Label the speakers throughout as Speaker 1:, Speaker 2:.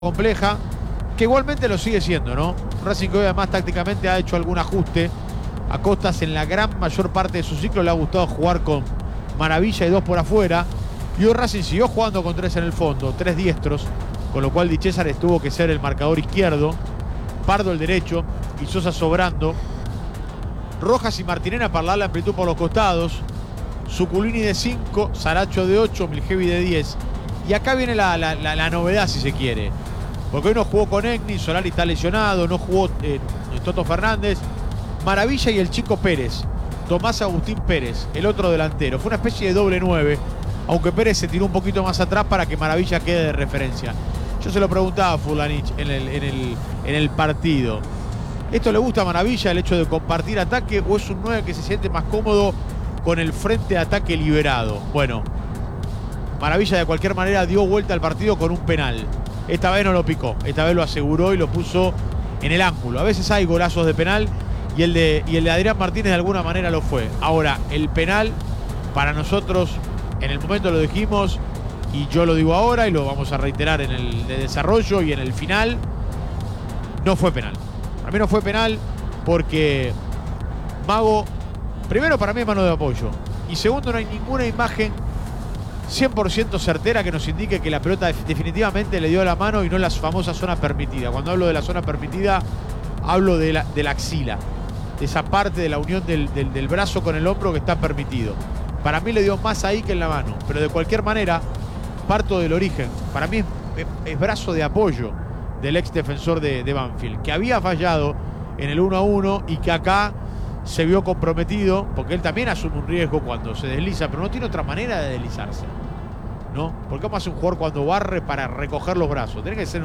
Speaker 1: compleja, que igualmente lo sigue siendo, ¿no? Racing que hoy además tácticamente ha hecho algún ajuste. A Costas en la gran mayor parte de su ciclo le ha gustado jugar con Maravilla y dos por afuera. Y hoy Racing siguió jugando con tres en el fondo, tres diestros, con lo cual Di Césares tuvo que ser el marcador izquierdo, Pardo el derecho y Sosa sobrando. Rojas y Martinena para dar la amplitud por los costados. Zuculini de 5, Saracho de 8, Miljevi de 10. Y acá viene la novedad, si se quiere. Porque hoy no jugó con Egni, Solari está lesionado, no jugó Toto Fernández. Maravilla y el Chico Pérez, Tomás Agustín Pérez, el otro delantero. Fue una especie de doble 9, aunque Pérez se tiró un poquito más atrás para que Maravilla quede de referencia. Yo se lo preguntaba a Furlanich en el partido. ¿Esto le gusta a Maravilla, el hecho de compartir ataque, o es un 9 que se siente más cómodo con el frente de ataque liberado? Bueno, Maravilla de cualquier manera dio vuelta al partido con un penal. Esta vez no lo picó, esta vez lo aseguró y lo puso en el ángulo. A veces hay golazos de penal y el de Adrián Martínez de alguna manera lo fue. Ahora, el penal para nosotros, en el momento lo dijimos y yo lo digo ahora y lo vamos a reiterar en el de desarrollo y en el final, no fue penal. Para mí no fue penal porque Mago, primero para mí es mano de apoyo y segundo no hay ninguna imagen 100% certera que nos indique que la pelota definitivamente le dio la mano y no la famosa zona permitida. Cuando hablo de la zona permitida, hablo de la axila, de esa parte de la unión del brazo con el hombro que está permitido. Para mí le dio más ahí que en la mano, pero de cualquier manera, parto del origen. Para mí es brazo de apoyo del ex defensor de Banfield, que había fallado en el 1-1 y que acá se vio comprometido, porque él también asume un riesgo cuando se desliza, pero no tiene otra manera de deslizarse, ¿no? Porque ¿cómo hace un jugador cuando barre para recoger los brazos? Tiene que ser un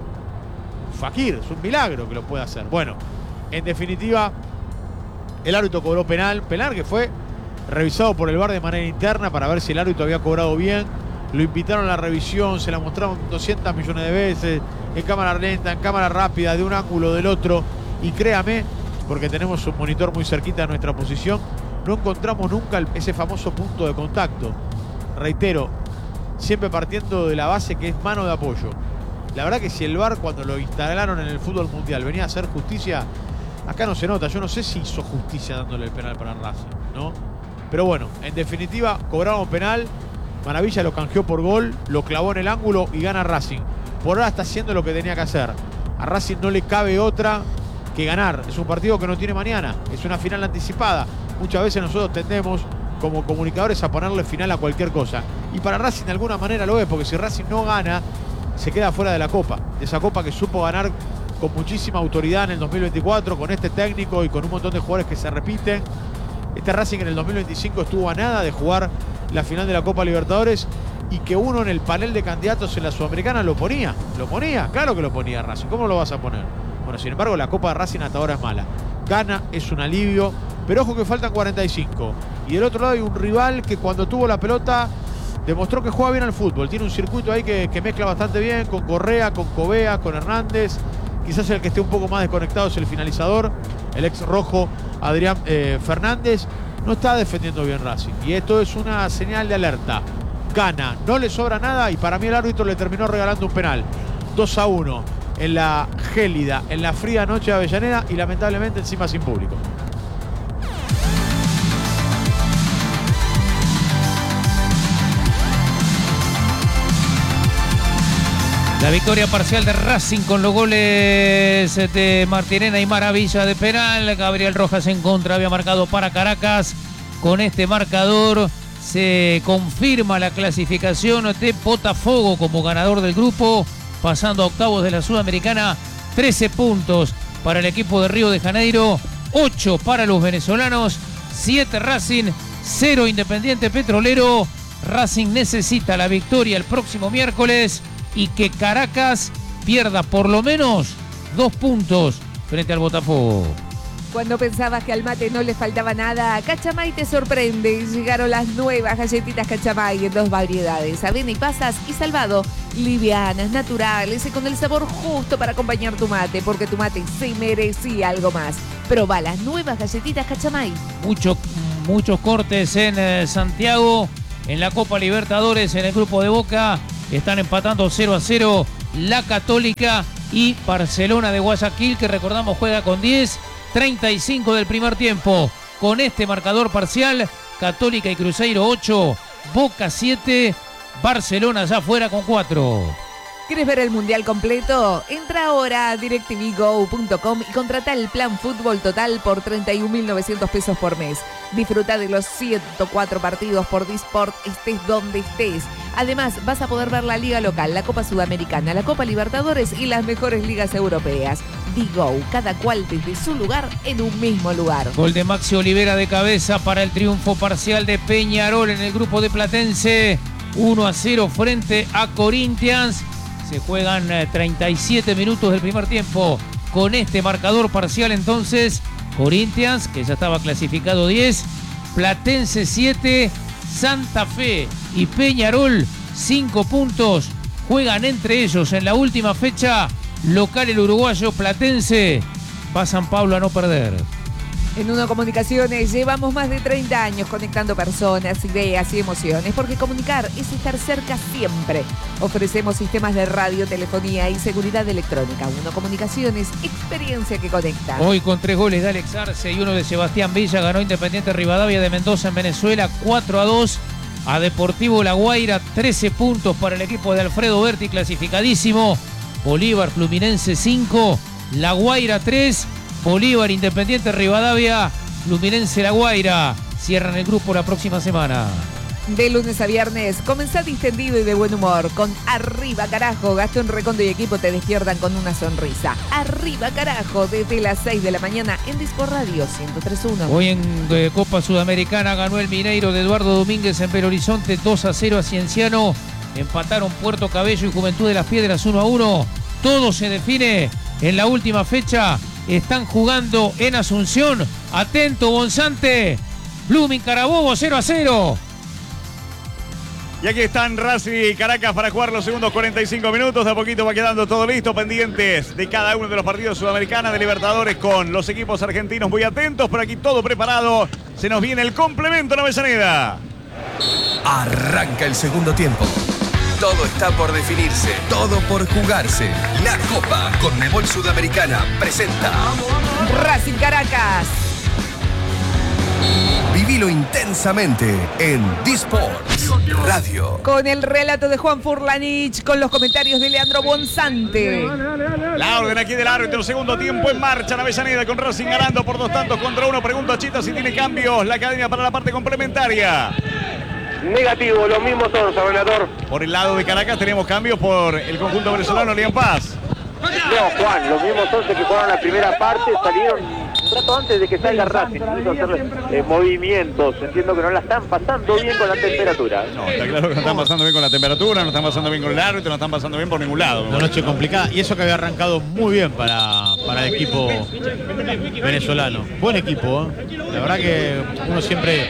Speaker 1: fakir, es un milagro que lo pueda hacer. Bueno, en definitiva, el árbitro cobró penal que fue revisado por el VAR de manera interna para ver si el árbitro había cobrado bien. Lo invitaron a la revisión, se la mostraron 200 millones de veces, en cámara lenta, en cámara rápida, de un ángulo, del otro, y créame, porque tenemos un monitor muy cerquita de nuestra posición, no encontramos nunca ese famoso punto de contacto. Reitero, siempre partiendo de la base que es mano de apoyo. La verdad que si el VAR cuando lo instalaron en el fútbol mundial venía a hacer justicia, acá no se nota. Yo no sé si hizo justicia dándole el penal para Racing, ¿no? Pero bueno, en definitiva, cobraron penal, Maravilla lo canjeó por gol, lo clavó en el ángulo y gana Racing. Por ahora está haciendo lo que tenía que hacer. A Racing no le cabe otra que ganar. Es un partido que no tiene mañana, es una final anticipada. Muchas veces nosotros tendemos como comunicadores a ponerle final a cualquier cosa, y para Racing de alguna manera lo es, porque si Racing no gana se queda fuera de la Copa, de esa Copa que supo ganar con muchísima autoridad en el 2024 con este técnico y con un montón de jugadores que se repiten. Este Racing en el 2025 estuvo a nada de jugar la final de la Copa Libertadores, y que uno en el panel de candidatos en la Sudamericana lo ponía, claro que lo ponía Racing. ¿Cómo lo vas a poner? Bueno, sin embargo, la Copa de Racing hasta ahora es mala. Gana, es un alivio, pero ojo que faltan 45. Y del otro lado hay un rival que cuando tuvo la pelota demostró que juega bien al fútbol. Tiene un circuito ahí que mezcla bastante bien con Correa, con Covea, con Hernández. Quizás el que esté un poco más desconectado es el finalizador, el ex rojo Adrián Fernández. No está defendiendo bien Racing. Y esto es una señal de alerta. Gana, no le sobra nada, y para mí el árbitro le terminó regalando un penal. 2-1. En la gélida, en la fría noche de Avellaneda, y lamentablemente encima sin público.
Speaker 2: La victoria parcial de Racing con los goles de Martinena y Maravilla de penal. Gabriel Rojas en contra había marcado para Caracas. Con este marcador se confirma la clasificación de Botafogo como ganador del grupo, pasando a octavos de la Sudamericana. 13 puntos para el equipo de Río de Janeiro, 8 para los venezolanos, 7 Racing, 0 Independiente Petrolero. Racing necesita la victoria el próximo miércoles y que Caracas pierda por lo menos 2 puntos frente al Botafogo.
Speaker 3: Cuando pensabas que al mate no le faltaba nada, Cachamay te sorprende. Llegaron las nuevas galletitas Cachamay en 2 variedades, avena y pasas, y salvado. Livianas, naturales y con el sabor justo para acompañar tu mate, porque tu mate se merecía algo más. Probá las nuevas galletitas Cachamay.
Speaker 2: Muchos cortes en Santiago, en la Copa Libertadores, en el grupo de Boca. Están empatando 0-0 la Católica y Barcelona de Guayaquil, que recordamos juega con 10:35 del primer tiempo. Con este marcador parcial, Católica y Cruzeiro 8, Boca 7, Barcelona ya fuera con 4.
Speaker 3: ¿Quieres ver el mundial completo? Entra ahora a DirecTVGo.com y contrata el plan Fútbol Total por 31.900 pesos por mes. Disfruta de los 104 partidos por Disport, estés donde estés. Además, vas a poder ver la Liga Local, la Copa Sudamericana, la Copa Libertadores y las mejores ligas europeas. Digo, cada cual desde su lugar en un mismo lugar.
Speaker 2: Gol de Maxi Olivera de cabeza para el triunfo parcial de Peñarol en el grupo de Platense. 1-0 frente a Corinthians. Se juegan 37 minutos del primer tiempo con este marcador parcial. Entonces, Corinthians, que ya estaba clasificado 10, Platense 7, Santa Fe y Peñarol 5 puntos. Juegan entre ellos en la última fecha. Local el uruguayo Platense. Va a San Pablo a no perder.
Speaker 3: En Uno Comunicaciones llevamos más de 30 años conectando personas, ideas y emociones, porque comunicar es estar cerca siempre. Ofrecemos sistemas de radio, telefonía y seguridad electrónica. Uno Comunicaciones, experiencia que conecta.
Speaker 2: Hoy con 3 goles de Alex Arce y uno de Sebastián Villa ganó Independiente Rivadavia de Mendoza en Venezuela 4-2 a Deportivo La Guaira. 13 puntos para el equipo de Alfredo Berti, clasificadísimo. Bolívar Fluminense 5, La Guaira 3. Bolívar, Independiente Rivadavia, Fluminense, La Guaira. Cierran el grupo la próxima semana.
Speaker 3: De lunes a viernes, comenzá distendido y de buen humor. Con Arriba Carajo, Gastón Recondo y equipo te despiertan con una sonrisa. Arriba Carajo, desde las 6 de la mañana en Disco Radio 103.1.
Speaker 2: Hoy en Copa Sudamericana ganó el Mineiro de Eduardo Domínguez en Belo Horizonte 2-0 a Cienciano. Empataron Puerto Cabello y Juventud de las Piedras 1-1. Todo se define en la última fecha. Están jugando en Asunción. Atento, Bonzante. Blooming Carabobo 0-0.
Speaker 4: Y aquí están Racing y Caracas para jugar los segundos 45 minutos. De a poquito va quedando todo listo, pendientes de cada uno de los partidos sudamericanos de Libertadores con los equipos argentinos muy atentos. Por aquí todo preparado. Se nos viene el complemento en Avellaneda.
Speaker 5: Arranca el segundo tiempo. Todo está por definirse, todo por jugarse. La Copa Conmebol Sudamericana presenta
Speaker 3: Racing Caracas.
Speaker 5: Vivilo intensamente en Disports Radio.
Speaker 3: Con el relato de Juan Furlanich, con los comentarios de Leandro Bonzante.
Speaker 4: La orden aquí del árbitro, segundo tiempo en marcha en Avellaneda con Racing ganando por 2-1. Pregunta a Chita si tiene cambios la academia para la parte complementaria.
Speaker 6: Negativo, los mismos son, Sabonador.
Speaker 4: Por el lado de Caracas tenemos cambios por el conjunto venezolano Lian Paz.
Speaker 6: No, Juan, los mismos 11 que jugaron la primera parte salieron un rato antes de que salga Racing. Hacer movimientos, entiendo que no la están pasando bien con la temperatura.
Speaker 4: No, está claro que no están pasando bien con la temperatura, no están pasando bien con el árbitro, no están pasando bien por ningún lado.
Speaker 1: Una noche complicada. Y eso que había arrancado muy bien para el equipo venezolano. Buen equipo, ¿eh? La verdad que uno siempre...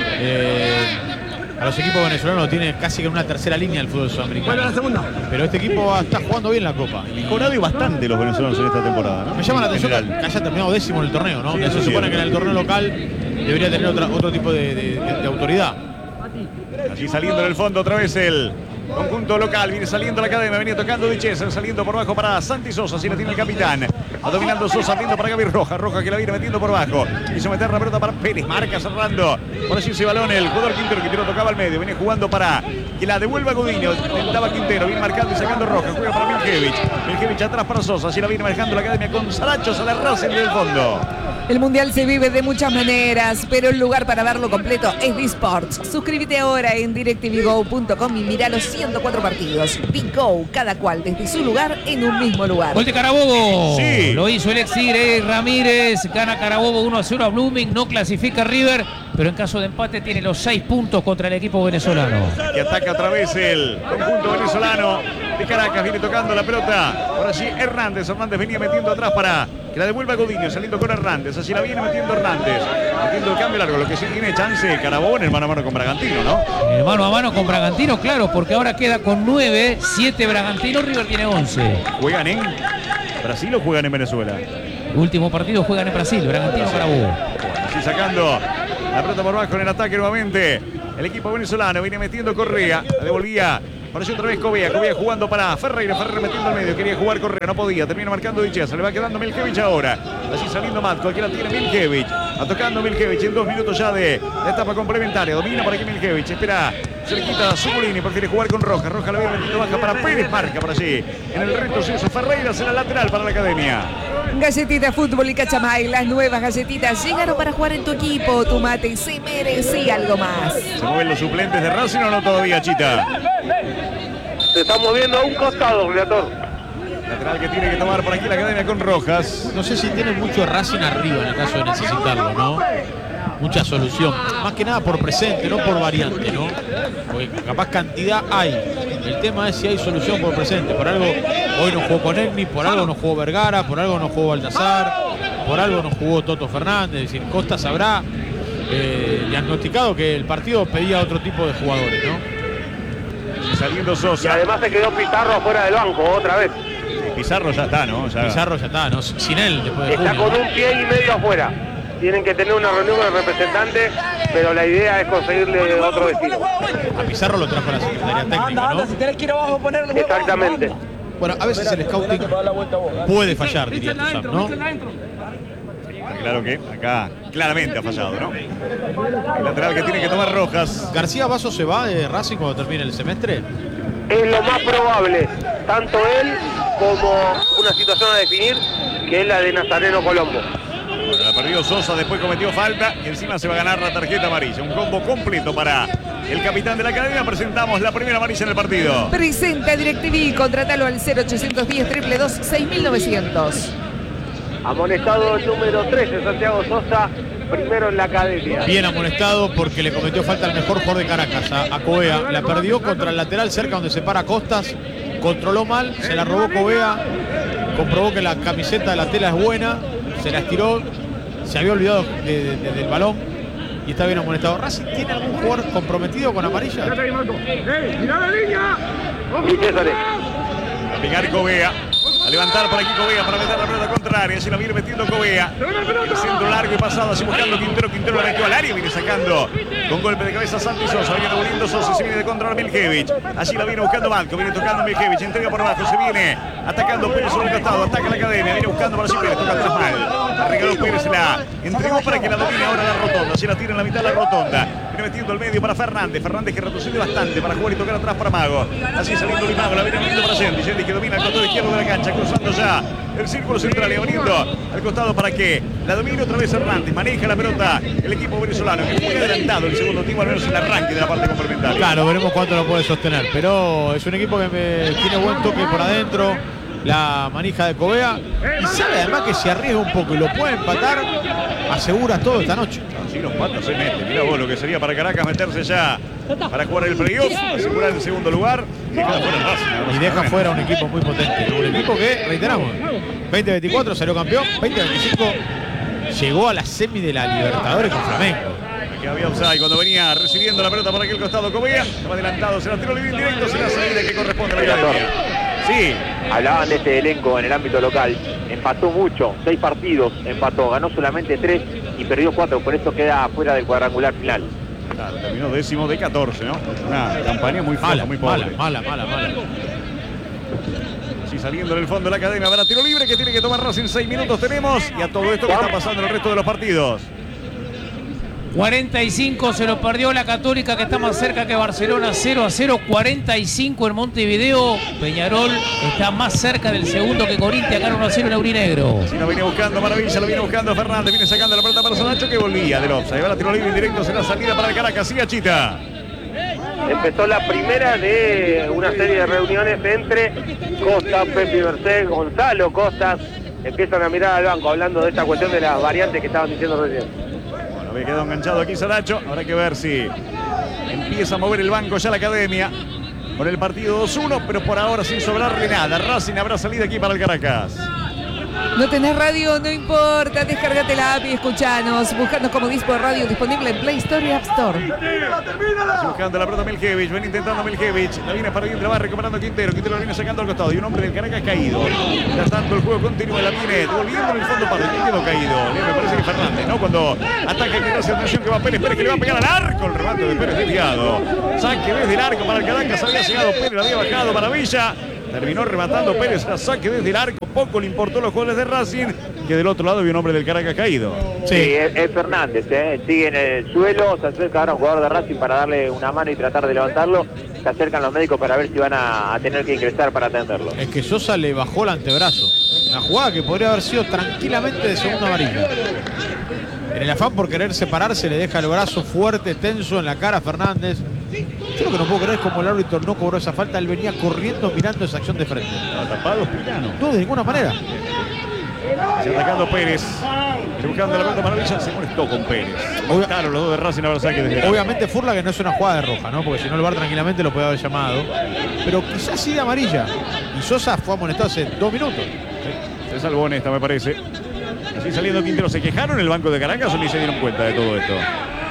Speaker 1: a los equipos venezolanos tiene casi que una tercera línea del fútbol sudamericano. Pero este equipo está jugando bien la Copa.
Speaker 4: Mejorado bastante los venezolanos en esta temporada, ¿no?
Speaker 1: Me llama la atención que haya terminado décimo en el torneo, ¿no?
Speaker 4: Sí,
Speaker 1: se supone que en el torneo local debería tener otro tipo de autoridad.
Speaker 4: Allí saliendo en el fondo otra vez el conjunto local. Viene saliendo la academia, venía tocando Di Cesar, saliendo por bajo para Santi Sosa. Así la tiene el capitán. Va dominando Sosa, abriendo para Gaby Roja. Roja que la viene metiendo por bajo. Quiso meter la pelota para Pérez. Marca cerrando. Por allí ese balón el jugador Quintero. Quintero tocaba al medio. Viene jugando para que la devuelva Godinho. Intentaba Quintero. Viene marcando y sacando Roja. Juega para Miljevich. Miljevich atrás para Sosa. Así la viene manejando la academia con Sarachos a la Racing del fondo.
Speaker 3: El Mundial se vive de muchas maneras, pero el lugar para verlo completo es Disports. Suscríbete ahora en DirecTVGo.com y mira los 104 partidos. Digo, cada cual desde su lugar en un mismo lugar.
Speaker 2: Gol de Carabobo.
Speaker 4: Sí.
Speaker 2: Lo hizo el ex Tigre Ramírez. Gana Carabobo 1-0 a Blooming. No clasifica River, pero en caso de empate tiene los 6 puntos contra el equipo venezolano.
Speaker 4: Que ataca otra vez el conjunto venezolano de Caracas. Viene tocando la pelota. Por allí Hernández. Hernández venía metiendo atrás para que la devuelva Godinho. Saliendo con Hernández. Así la viene metiendo Hernández. Metiendo el cambio largo. Lo que sí tiene chance Carabobo en el mano a mano con Bragantino, ¿no?
Speaker 2: En el mano a mano con Bragantino, claro, porque ahora queda con 9, 7 Bragantino, River tiene 11.
Speaker 4: ¿Juegan en Brasil o juegan en Venezuela?
Speaker 2: Último partido juegan en Brasil, Bragantino, Carabobo.
Speaker 4: Así sacando la pelota por bajo en el ataque nuevamente. El equipo venezolano viene metiendo Correa. La devolvía Apareció otra vez Covea jugando para Ferreira metiendo al medio, quería jugar Correa, no podía, termina marcando Dichesa, le va quedando Milkevich ahora, así saliendo Matko, aquí la tiene Milkevich, va tocando Milkevich en 2 minutos ya de etapa complementaria, domina por aquí Milkevich, espera cerquita Zumolini, prefiere jugar con Rojas, Rojas la viene metiendo baja para Pérez, marca por allí, en el reto suizo Ferreira, será lateral para la academia.
Speaker 3: Galletitas Fútbol y Cachamay, las nuevas galletitas llegaron para jugar en tu equipo. Tu mate se merecía algo más.
Speaker 4: ¿Se mueven los suplentes de Racing o no todavía, Chita?
Speaker 6: Se está moviendo a un costado, Relator.
Speaker 4: Lateral que tiene que tomar por aquí la academia con Rojas.
Speaker 1: No sé si tiene mucho Racing arriba en el caso de necesitarlo, ¿no? Mucha solución. Más que nada por presente, no por variante, ¿no? Porque capaz cantidad hay. El tema es si hay solución por presente. Por algo hoy no jugó Konechny, por algo no jugó Vergara, por algo no jugó Baltazar, por algo no jugó Toto Fernández. Es decir, Costas habrá diagnosticado que el partido pedía otro tipo de jugadores, ¿no?
Speaker 4: Saliendo Sosa.
Speaker 6: Y además se quedó Pizarro afuera del banco otra vez.
Speaker 4: Pizarro ya está, ¿no?
Speaker 1: Pizarro ya está, ¿no? Sin él después de
Speaker 6: Está
Speaker 1: junio,
Speaker 6: con un pie y medio afuera. Tienen que tener una reunión con el representante, pero la idea es conseguirle otro destino.
Speaker 1: A Pizarro lo trajo la Secretaría Técnica, ¿no?
Speaker 7: Si tenés que ir abajo, ponerle.
Speaker 6: Exactamente.
Speaker 1: Bueno, a veces el scouting puede fallar, diría Tuzán, ¿no?
Speaker 4: Claro que acá claramente ha fallado, ¿no? El lateral que tiene que tomar Rojas.
Speaker 1: ¿García Vaso se va de Racing cuando termine el semestre?
Speaker 6: Es lo más probable, tanto él como una situación a definir, que es la de Nazareno Colombo.
Speaker 4: Bueno, la perdió Sosa, después cometió falta y encima se va a ganar la tarjeta amarilla. Un combo completo para el capitán de la academia. Presentamos la primera amarilla en el partido.
Speaker 3: Presenta DirecTV, contratalo al 0810-222-6900.
Speaker 6: Amonestado el número 13, Santiago Sosa, primero en la academia.
Speaker 1: Bien amonestado porque le cometió falta al mejor jugador de Caracas, a Covea. La perdió contra el lateral cerca donde se para Costas. Controló mal, se la robó Covea. Comprobó que la camiseta de la tela es buena. Se la estiró. Se había olvidado del balón. Y está bien amonestado. ¿Racing tiene algún jugador comprometido con amarilla?
Speaker 6: Y César.
Speaker 4: A pegar Covea. A levantar por aquí Covea para meter la pelota contraria. Así la viene metiendo Covea. El centro largo y pasado. Así buscando Quintero. Quintero la metió al área. Viene sacando con golpe de cabeza Santi Sosa. Viene volviendo Sosa. Se viene de contra Milkevich. Allí la viene buscando Matko. Viene tocando Milkevich. Entrega por abajo. Se viene atacando Pérez sobre el costado. Ataca la academia. Viene buscando para Pérez. Toca atrás mal. Regaló Pérez. La entregó para que la domine ahora la rotonda. Se la tira en la mitad de la rotonda. Viene metiendo al medio para Fernández. Fernández que retrocede bastante para jugar y tocar atrás para Mago. Así saliendo Limago. La viene metiendo para Yendi. Yendi que domina el costado izquierdo de la cancha. Cruzando ya el círculo central y abriendo al costado para que la domine otra vez Hernández. Maneja la pelota el equipo venezolano, que es muy adelantado el segundo tiempo, al menos en el arranque de la parte complementaria.
Speaker 1: Claro, veremos cuánto lo puede sostener. Pero es un equipo que tiene buen toque por adentro. La manija de Covea. Y sabe además que si arriesga un poco y lo puede empatar, asegura todo esta noche.
Speaker 4: Así los patos se meten. Mirá vos lo que sería para Caracas meterse ya para jugar el playoff, asegurar el segundo lugar y dejar fuera el Racing.
Speaker 1: Y deja fuera un equipo muy potente, ¿no? Un equipo que, reiteramos, 2024 salió campeón, 2025 llegó a la semi de la Libertadores con Flamengo.
Speaker 4: Aquí había offside cuando venía recibiendo la pelota por aquel costado Covea. Estaba adelantado, se la tiró libre directo, se la salida que corresponde a la academia. Sí.
Speaker 6: Hablaban de este elenco en el ámbito local. Empató mucho, 6 partidos empató, ganó solamente 3 y perdió 4, por eso queda fuera del cuadrangular final.
Speaker 4: Claro, terminó 10º de 14, ¿no? Una campaña muy floja, muy pobre.
Speaker 1: Mala.
Speaker 4: Sí, saliendo en el fondo de la academia para tiro libre que tiene que tomar Racing. 6 minutos tenemos y a todo esto que está pasando en el resto de los partidos.
Speaker 2: 45 se lo perdió la Católica, que está más cerca que Barcelona. 0-0, 45 en Montevideo. Peñarol está más cerca del segundo que Corinthians. Gana 1-0 en Aurinegro.
Speaker 4: Sí, lo viene buscando Maravilla, lo viene buscando Fernández. Viene sacando la pelota para Sanacho que volvía del offside. Va la tiro libre indirecto, será salida para el Caracas. Siga Chita.
Speaker 6: Empezó la primera de una serie de reuniones entre Costas, Pepe Merced, Gonzalo Costas. Empiezan a mirar al banco hablando de esta cuestión de las variantes que estaban diciendo recién.
Speaker 4: Bueno, había quedado enganchado aquí Sanacho. Habrá que ver si empieza a mover el banco ya la academia con el partido 2-1, pero por ahora sin sobrarle nada. Racing habrá salida aquí para el Caracas.
Speaker 3: ¿No tenés radio? No importa, descárgate la app y escuchanos. Buscanos como Dispo Radio, disponible en Play Store y App Store.
Speaker 4: Buscando la pelota Miljevic, ven intentando Miljevic. La viene para adentro, va recuperando Quintero. Quintero la viene sacando al costado y un hombre del Caracas caído. Ya tanto el juego continúa, la viene devolviendo en el fondo para ¿quién quedó caído? Me parece que Fernández, ¿no? Cuando ataca y hace atención que va Pérez, Pérez que le va a pegar al arco. El remate de Pérez desviado. Saque desde el arco para el Caracas. Había llegado Pérez, la había bajado Maravilla. Terminó rematando Pérez a saque desde el arco. Poco le importó los goles de Racing, que del otro lado había un hombre del Caracas caído.
Speaker 6: Sí, es Fernández, sigue en el suelo, se acerca ahora un jugador de Racing para darle una mano y tratar de levantarlo. Se acercan los médicos para ver si van a tener que ingresar para atenderlo.
Speaker 1: Es que Sosa le bajó el antebrazo. Una jugada que podría haber sido tranquilamente de segunda amarilla. En el afán por querer separarse le deja el brazo fuerte, tenso en la cara a Fernández. Yo lo que no puedo creer es como el árbitro no cobró esa falta. Él venía corriendo mirando esa acción de frente.
Speaker 4: Tapado Pirano.
Speaker 1: No, de ninguna manera.
Speaker 4: Se atacando Pérez. Buscando la pelota Maravilla. Se molestó con Pérez. Claro, los dos de Racing ahora saque desde
Speaker 1: obviamente Furla que no es una jugada de roja, ¿no? Porque si no el VAR tranquilamente lo puede haber llamado. Pero quizás sí de amarilla. Y Sosa fue amonestado hace 2 minutos.
Speaker 4: Sí, se salvó en esta, me parece. Así saliendo Quintero. ¿Se quejaron en el banco de Caracas o ni se dieron cuenta de todo esto?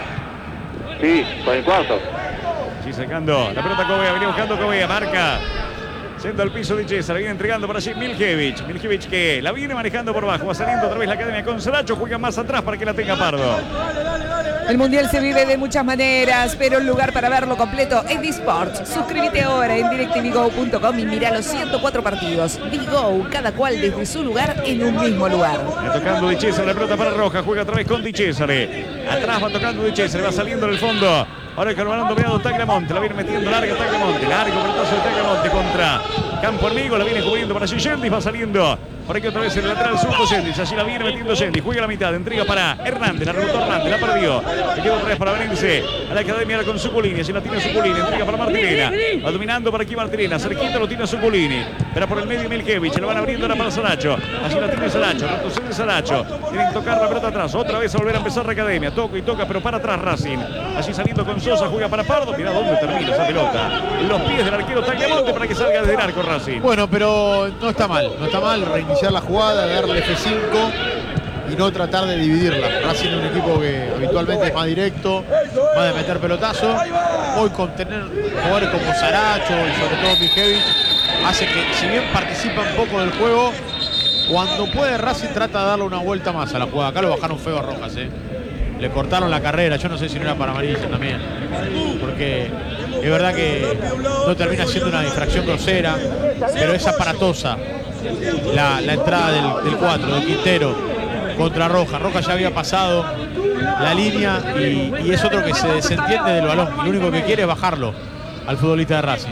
Speaker 6: Sí, con el cuarto.
Speaker 4: Sí, sacando la pelota Covea, venía buscando Covea, marca. Siendo al piso de César, viene entregando por allí Miljevic. Miljevic que la viene manejando por abajo, va saliendo otra vez la academia con Saracho, juega más atrás para que la tenga Pardo.
Speaker 3: El Mundial se vive de muchas maneras, pero el lugar para verlo completo es Disports. Suscríbete ahora en directvgo.com y mira los 104 partidos. Digo, cada cual desde su lugar en un mismo lugar.
Speaker 4: Va tocando Di Cesare, la pelota para Roja, juega otra vez con Di Cesare. Atrás va tocando Di Cesare, va saliendo en el fondo. Ahora el balón dominado Tagliamonte, la viene metiendo larga Tagliamonte, largo pelotazo de Tagliamonte contra Campo Amigo, la viene cubriendo para allí Yendis, va saliendo. Por aquí otra vez el lateral surco Yendis, allí la viene metiendo Yendis, juega la mitad, entrega para Hernández, la rebotó Hernández, la perdió. Le queda otra vez para venirse a la academia con Zuculini, allí la tiene Zuculini, entrega para Martirena, va dominando por aquí Martirena, cerquita lo tiene Zuculini, espera por el medio Miljevic, lo van abriendo ahora para Saracho, allí la tiene Saracho, retrocede Saracho, tienen que tocar la pelota atrás, otra vez a volver a empezar la academia, toca y toca, pero para atrás Racing, allí saliendo con Sosa, juega para Pardo, mira dónde termina esa pelota, en los pies del arquero Tagliamonte para que salga desde el arco Racing.
Speaker 1: Bueno, pero no está mal reiniciar la jugada, darle F5 y no tratar de dividirla. Racing es un equipo que habitualmente es más directo, más de meter pelotazo. Hoy con tener jugadores como Saracho y sobre todo Miljevic hace que, si bien participa un poco del juego, cuando puede Racing trata de darle una vuelta más a la jugada. Acá lo bajaron feo a Rojas, le cortaron la carrera, yo no sé si no era para amarilla también, porque es verdad que no termina siendo una infracción grosera, pero es aparatosa la entrada del 4, del Quintero contra Roja. Roja ya había pasado la línea y es otro que se desentiende del balón, y lo único que quiere es bajarlo al futbolista de Racing.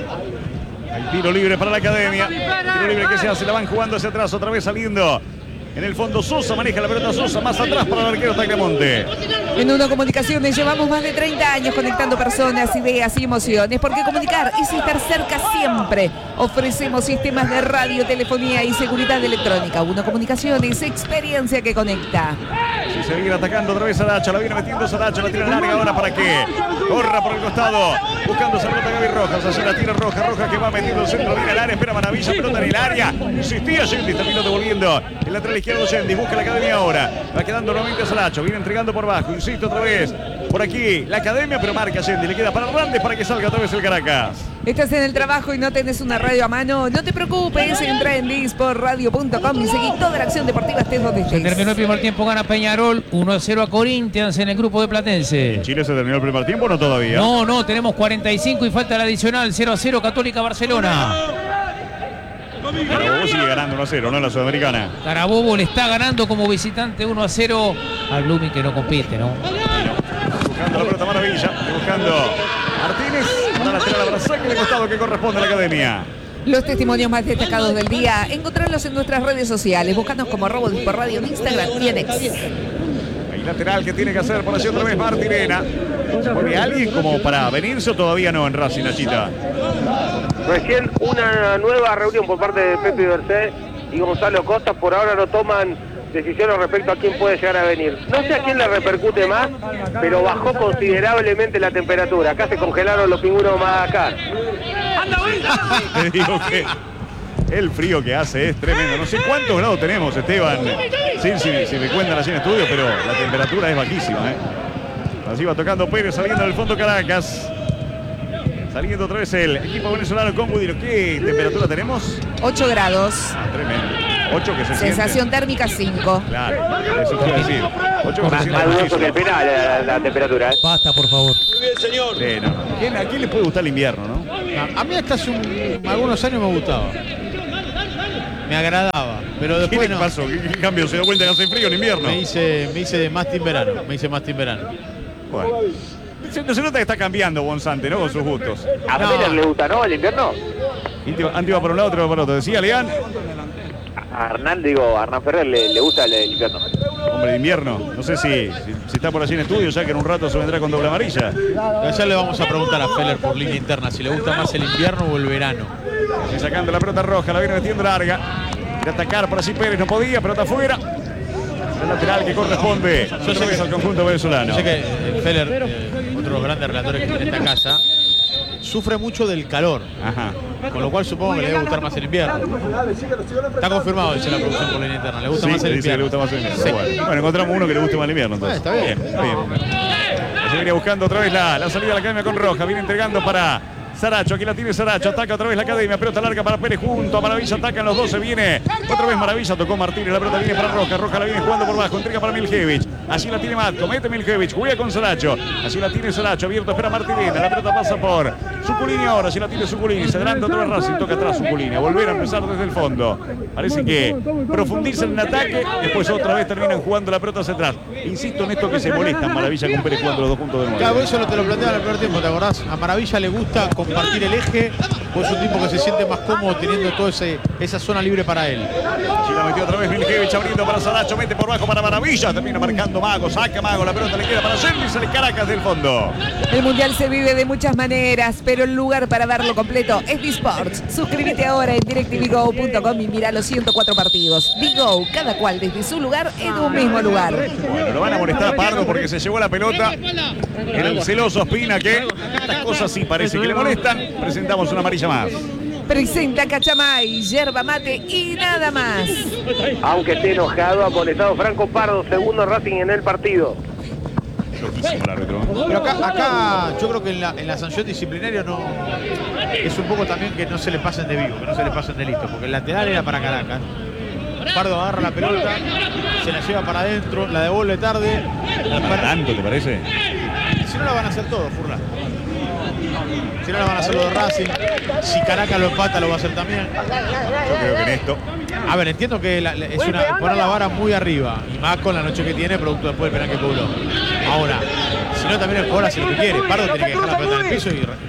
Speaker 4: El tiro libre para la academia, tiro libre que se hace, la van jugando hacia atrás, otra vez saliendo. En el fondo Sosa, maneja la pelota Sosa, más atrás para el arquero Tagliamonte.
Speaker 3: En Uno Comunicaciones llevamos más de 30 años conectando personas, ideas y emociones, porque comunicar es estar cerca siempre. Ofrecemos sistemas de radio, telefonía y seguridad electrónica. Uno Comunicaciones, experiencia que conecta.
Speaker 4: Si se viene atacando otra vez Saracho, la viene metiendo Saracho, la tira larga ahora para que corra por el costado, buscando esa pelota Gaby Rojas, allí la tira Rojas que va metiendo el centro, viene al área, espera Maravilla, pelota en el área, insistía Yendis, terminó devolviendo el lateral izquierdo Yendis, busca la academia ahora, va quedando nuevamente Saracho, viene entregando por bajo, insiste otra vez, por aquí la academia, pero marca Yendis, le queda para Hernández para que salga otra vez el Caracas.
Speaker 3: ¿Estás en el trabajo y no tenés una radio a mano? No te preocupes, entra en disporradio.com y seguí toda la acción deportiva estés donde estés.
Speaker 2: Se terminó el primer tiempo, gana Peñarol 1-0 a Corinthians en el grupo de Platense.
Speaker 4: ¿En Chile se terminó el primer tiempo o no todavía?
Speaker 2: No, tenemos 45 y falta el adicional, 0-0 Católica Barcelona.
Speaker 4: Carabobo sigue ganando 1-0, ¿no? En la Sudamericana.
Speaker 2: Carabobo le está ganando como visitante 1-0 al Blooming, que no compite, ¿no?
Speaker 4: Buscando la pelota Maravilla, buscando Martínez, para la lateral para saque de costado que corresponde a la academia.
Speaker 3: Los testimonios más destacados del día, encontrarlos en nuestras redes sociales. Búscanos como @disporradio en Instagram y en X.
Speaker 4: Hay lateral que tiene que hacer por allí otra vez Martirena. ¿Se mueve alguien como para venirse o todavía no en Racing, Nachita?
Speaker 6: Recién una nueva reunión por parte de Pepe Bercé y Gonzalo Costa. Por ahora no toman decisiones respecto a quién puede llegar a venir. No sé a quién le repercute más, pero bajó considerablemente la temperatura. Acá se congelaron los pingüinos más acá.
Speaker 4: Te digo que El frío que hace es tremendo. No sé cuántos grados tenemos, Esteban. Sí, si me cuentan allí en estudio, pero la temperatura es bajísima. Así va tocando Pérez, saliendo del fondo Caracas. Saliendo otra vez el equipo venezolano con Budino. ¿Qué temperatura tenemos?
Speaker 3: 8 grados.
Speaker 4: Tremendo. 8 que se
Speaker 3: Sensación térmica 5.
Speaker 4: Claro, eso quiero decir. 8 que se siente
Speaker 6: Más dudoso
Speaker 4: muchísimo.
Speaker 6: que el penal la temperatura.
Speaker 2: Basta, por favor.
Speaker 4: No. ¿A quién le puede gustar el invierno, no?
Speaker 1: A mí hasta hace algunos años me gustaba. Me agradaba, pero
Speaker 4: ¿Qué
Speaker 1: después
Speaker 4: le
Speaker 1: no.
Speaker 4: pasó? ¿Qué cambio? ¿Se dio cuenta que hace frío en invierno?
Speaker 1: Me hice de más team verano.
Speaker 4: Bueno. Se nota que está cambiando Bonsante, ¿no? Con sus gustos.
Speaker 6: A Feller le gusta, ¿no? El invierno.
Speaker 4: Antes iba por un lado, otro iba por otro. Decía Leán.
Speaker 6: A Hernán Ferrer le gusta el invierno.
Speaker 4: Hombre de invierno. No sé si está por allí en estudio, ya que en un rato se vendrá con doble amarilla.
Speaker 1: Ya le vamos a preguntar a Feller por línea interna si le gusta más el invierno o el verano.
Speaker 4: Así sacando la pelota roja, la viene metiendo larga. Quiere atacar por allí Pérez, no podía, pelota afuera. El lateral que corresponde otra vez al conjunto venezolano.
Speaker 1: Yo sé que Feller, otro de los grandes relatores que tiene esta casa, sufre mucho del calor.
Speaker 4: Ajá.
Speaker 1: Con lo cual supongo que le debe gustar más el invierno. Está confirmado, dice la producción por línea interna. Le gusta más el
Speaker 4: dice que le
Speaker 1: invierno.
Speaker 4: gusta más el invierno.
Speaker 1: Sí.
Speaker 4: Bueno, encontramos uno que le guste más el invierno. Entonces.
Speaker 1: Está bien.
Speaker 4: Está bien. Se viene buscando otra vez la salida de la academia con Roja. Viene entregando para Saracho. Aquí la tiene Saracho. Ataca otra vez la academia. Pelota larga para Pérez junto a Maravilla. Atacan los dos. Se viene otra vez Maravilla. Tocó Martínez. La pelota viene para Roja. Roja la viene jugando por bajo. Entrega para Miljevich. Allí la tiene Matko. Mete Miljevich. Juega con Saracho. Allí la tiene Saracho. Abierto. Espera Martínez. La pelota pasa por Suculini ahora. Allí la tiene Suculini. Se adelanta otra vez Racing. Toca atrás Suculini. Volver a empezar desde el fondo. Parece que profundizan en ataque. Después otra vez terminan jugando la pelota hacia atrás. Insisto en esto que se molestan Maravilla con Pérez jugando los dos puntos de nuevo.
Speaker 1: Claro, eso no te lo planteaba en el primer tiempo, ¿te acordás? A Maravilla le gusta compartir el eje, pues es un tipo que se siente más cómodo teniendo toda esa zona libre para él.
Speaker 4: Allí la metió otra vez Miljevich abriendo para Saracho. Mete por bajo para Maravilla. Termina marcando Mago. Saca Mago. La pelota le queda para Servi. Sale Caracas del fondo.
Speaker 3: El mundial se vive de muchas maneras, pero el lugar para verlo completo es Disports. Suscríbete ahora en DirecTVGo.com y mira los 104 partidos. Bigo, cada cual desde su lugar en un mismo lugar.
Speaker 4: Bueno, lo van a molestar a Pardo porque se llevó la pelota. Era el celoso Espina que estas cosas sí parece que le molestan. Presentamos una amarilla más.
Speaker 3: Presenta Cachamay, yerba mate y nada más.
Speaker 6: Aunque esté enojado, amonestado Franco Pardo, segundo Racing en el partido.
Speaker 4: Loquísimo el árbitro.
Speaker 1: Pero acá yo creo que en la sanción disciplinaria no es un poco también que no se le pasen de vivo, que no se le pasen de listo, porque el lateral era para Caracas. Pardo agarra la pelota, se la lleva para adentro, la devuelve tarde.
Speaker 4: ¿Tanto te parece?
Speaker 1: Si no la van a hacer todos, Furla. Si no la van a hacer los de Racing. Si Caracas lo empata, lo va a hacer también.
Speaker 4: Yo creo que en esto.
Speaker 1: A ver, entiendo que es poner la vara muy arriba. Y más con la noche que tiene, producto después del penal que cobró. Ahora, si no, también el jugador hace lo que quiere. Pardo tiene que dejar la pelota en el piso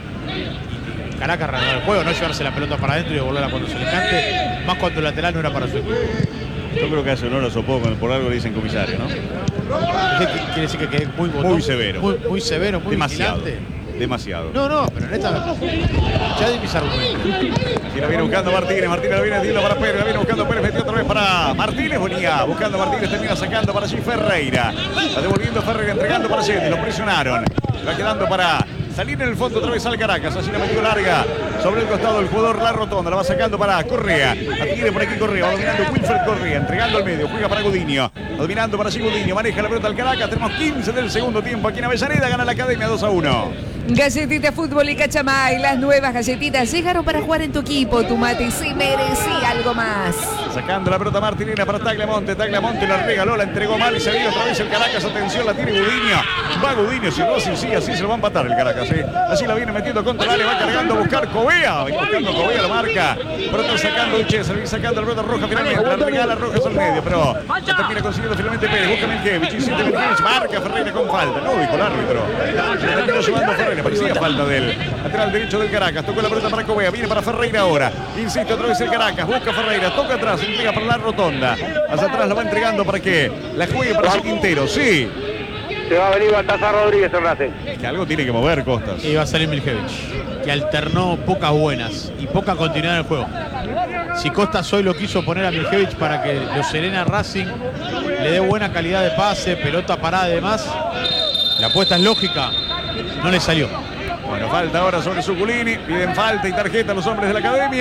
Speaker 1: y Caracas reanudar el juego, no llevarse la pelota para adentro y devolverla cuando se le cante. Más cuando el lateral no era para su equipo.
Speaker 4: Yo creo que hace honor a Sopó, por algo le dicen comisario, ¿no?
Speaker 1: Quiere decir que es muy botón,
Speaker 4: Muy severo.
Speaker 1: Muy severo, muy
Speaker 4: Demasiado.
Speaker 1: vigilante.
Speaker 4: Demasiado.
Speaker 1: No, pero en esta. Ya de mis argumentos.
Speaker 4: Y la viene buscando Martínez. Martínez la viene tirando para Pérez. La viene buscando Pérez. Metió otra vez para Martínez. Bonía. Buscando Martínez. Termina sacando para allí Ferreira. Va devolviendo Ferreira. Entregando para Yeti. Lo presionaron. Va quedando para salir en el fondo otra vez al Caracas. Allí la metió larga. Sobre el costado el jugador La Rotonda. La va sacando para Correa. La tiene por aquí Correa. Va dominando Wilfred Correa. Entregando al medio. Juega para Gudiño. Dominando para allí Gudiño. Maneja la pelota al Caracas. Tenemos 15 del segundo tiempo. Aquí en Avellaneda. Gana la Academia 2-1.
Speaker 3: Galletita Fútbol y Cachamay, las nuevas galletitas llegaron para jugar en tu equipo. Tu mate se merecía algo más.
Speaker 4: Sacando la pelota Martinena para Tagliamonte. Tagliamonte la regaló, la entregó mal y se viene otra vez el Caracas. Atención, la tiene Gudiño. Va Gudiño, si no, sí, así se lo va a empatar el Caracas. Así la viene metiendo contra el área, va cargando a buscar Covea. Viene buscando Covea, la marca. Pero está sacando el Chesa, viene sacando la pelota roja finalmente. La regala Rojas al medio, pero la termina consiguiendo finalmente Pérez. Busca Miljevich, insiste Miljevich, marca Ferreira con falta. No, dijo el árbitro. Se la terminó llevando Ferreira, parecía falta del lateral derecho del Caracas. Tocó la pelota para Covea, viene para Ferreira ahora. Insiste otra vez el Caracas, busca Ferreira, toca atrás, entrega para La Rotonda. Hacia atrás la va entregando para que la juegue para Quintero, sí.
Speaker 6: Se va a venir Baltasar Rodríguez en Racing.
Speaker 4: Que algo tiene que mover Costas.
Speaker 1: Y va a salir Miljevich, que alternó pocas buenas y poca continuidad en el juego. Si Costas hoy lo quiso poner a Miljevich para que lo serena Racing, le dé buena calidad de pase, pelota parada y demás, la apuesta es lógica, no le salió.
Speaker 4: Bueno, falta ahora sobre Suculini. Piden falta y tarjeta a los hombres de la Academia.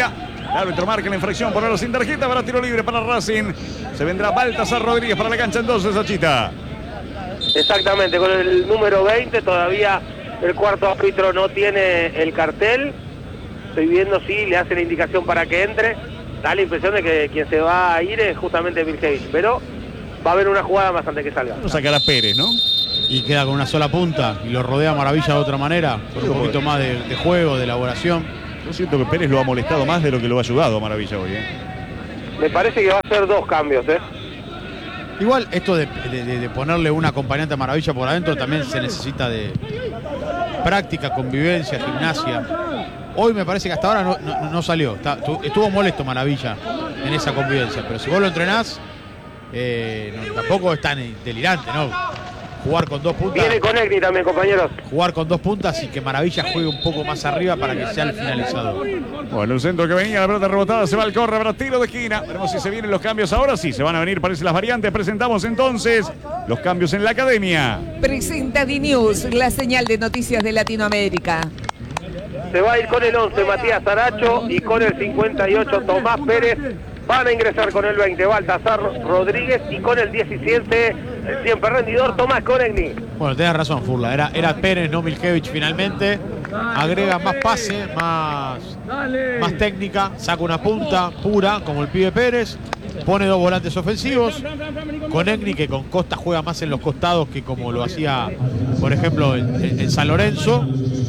Speaker 4: El árbitro marca la infracción por ahora sin tarjeta. Para tiro libre para Racing. Se vendrá Baltasar Rodríguez para la cancha entonces, Achita.
Speaker 6: Exactamente, con el número 20 todavía el cuarto árbitro no tiene el cartel. Estoy viendo si le hace la indicación para que entre. Da la impresión de que quien se va a ir es justamente Milkevich, pero va a haber una jugada más antes que salga.
Speaker 4: No sacará Pérez, ¿no?
Speaker 1: Y queda con una sola punta y lo rodea Maravilla de otra manera, con un poquito más de juego, de elaboración.
Speaker 4: Yo siento que Pérez lo ha molestado más de lo que lo ha ayudado a Maravilla hoy, ¿eh?
Speaker 6: Me parece que va a ser 2 cambios, ¿eh?
Speaker 1: Igual esto de ponerle un acompañante a Maravilla por adentro también se necesita de práctica, convivencia, gimnasia. Hoy me parece que hasta ahora no salió. Estuvo molesto Maravilla en esa convivencia, pero si vos lo entrenás, tampoco es tan delirante, ¿no? Jugar con 2 puntas.
Speaker 6: Viene con Egni también, compañeros.
Speaker 1: Jugar con 2 puntas y que Maravilla juegue un poco más arriba para que sea el finalizador.
Speaker 4: Bueno, el centro que venía, la pelota rebotada, se va al córner, para tiro de esquina. Veremos si se vienen los cambios ahora. Sí, se van a venir, parece, las variantes. Presentamos entonces los cambios en la academia.
Speaker 3: Presenta D-News, la señal de noticias de Latinoamérica.
Speaker 6: Se va a ir con el 11 Matías Aracho y con el 58 Tomás Pérez. Van a ingresar con el 20 Baltasar Rodríguez y con el 17 el siempre rendidor Tomás Conegni.
Speaker 1: Bueno, tenés razón, Furla. Era Pérez, no Milkevich finalmente. Agrega más pase, más técnica. Saca una punta pura como el pibe Pérez. Pone 2 volantes ofensivos. Conegni, que con Costa juega más en los costados que como lo hacía, por ejemplo, en San Lorenzo.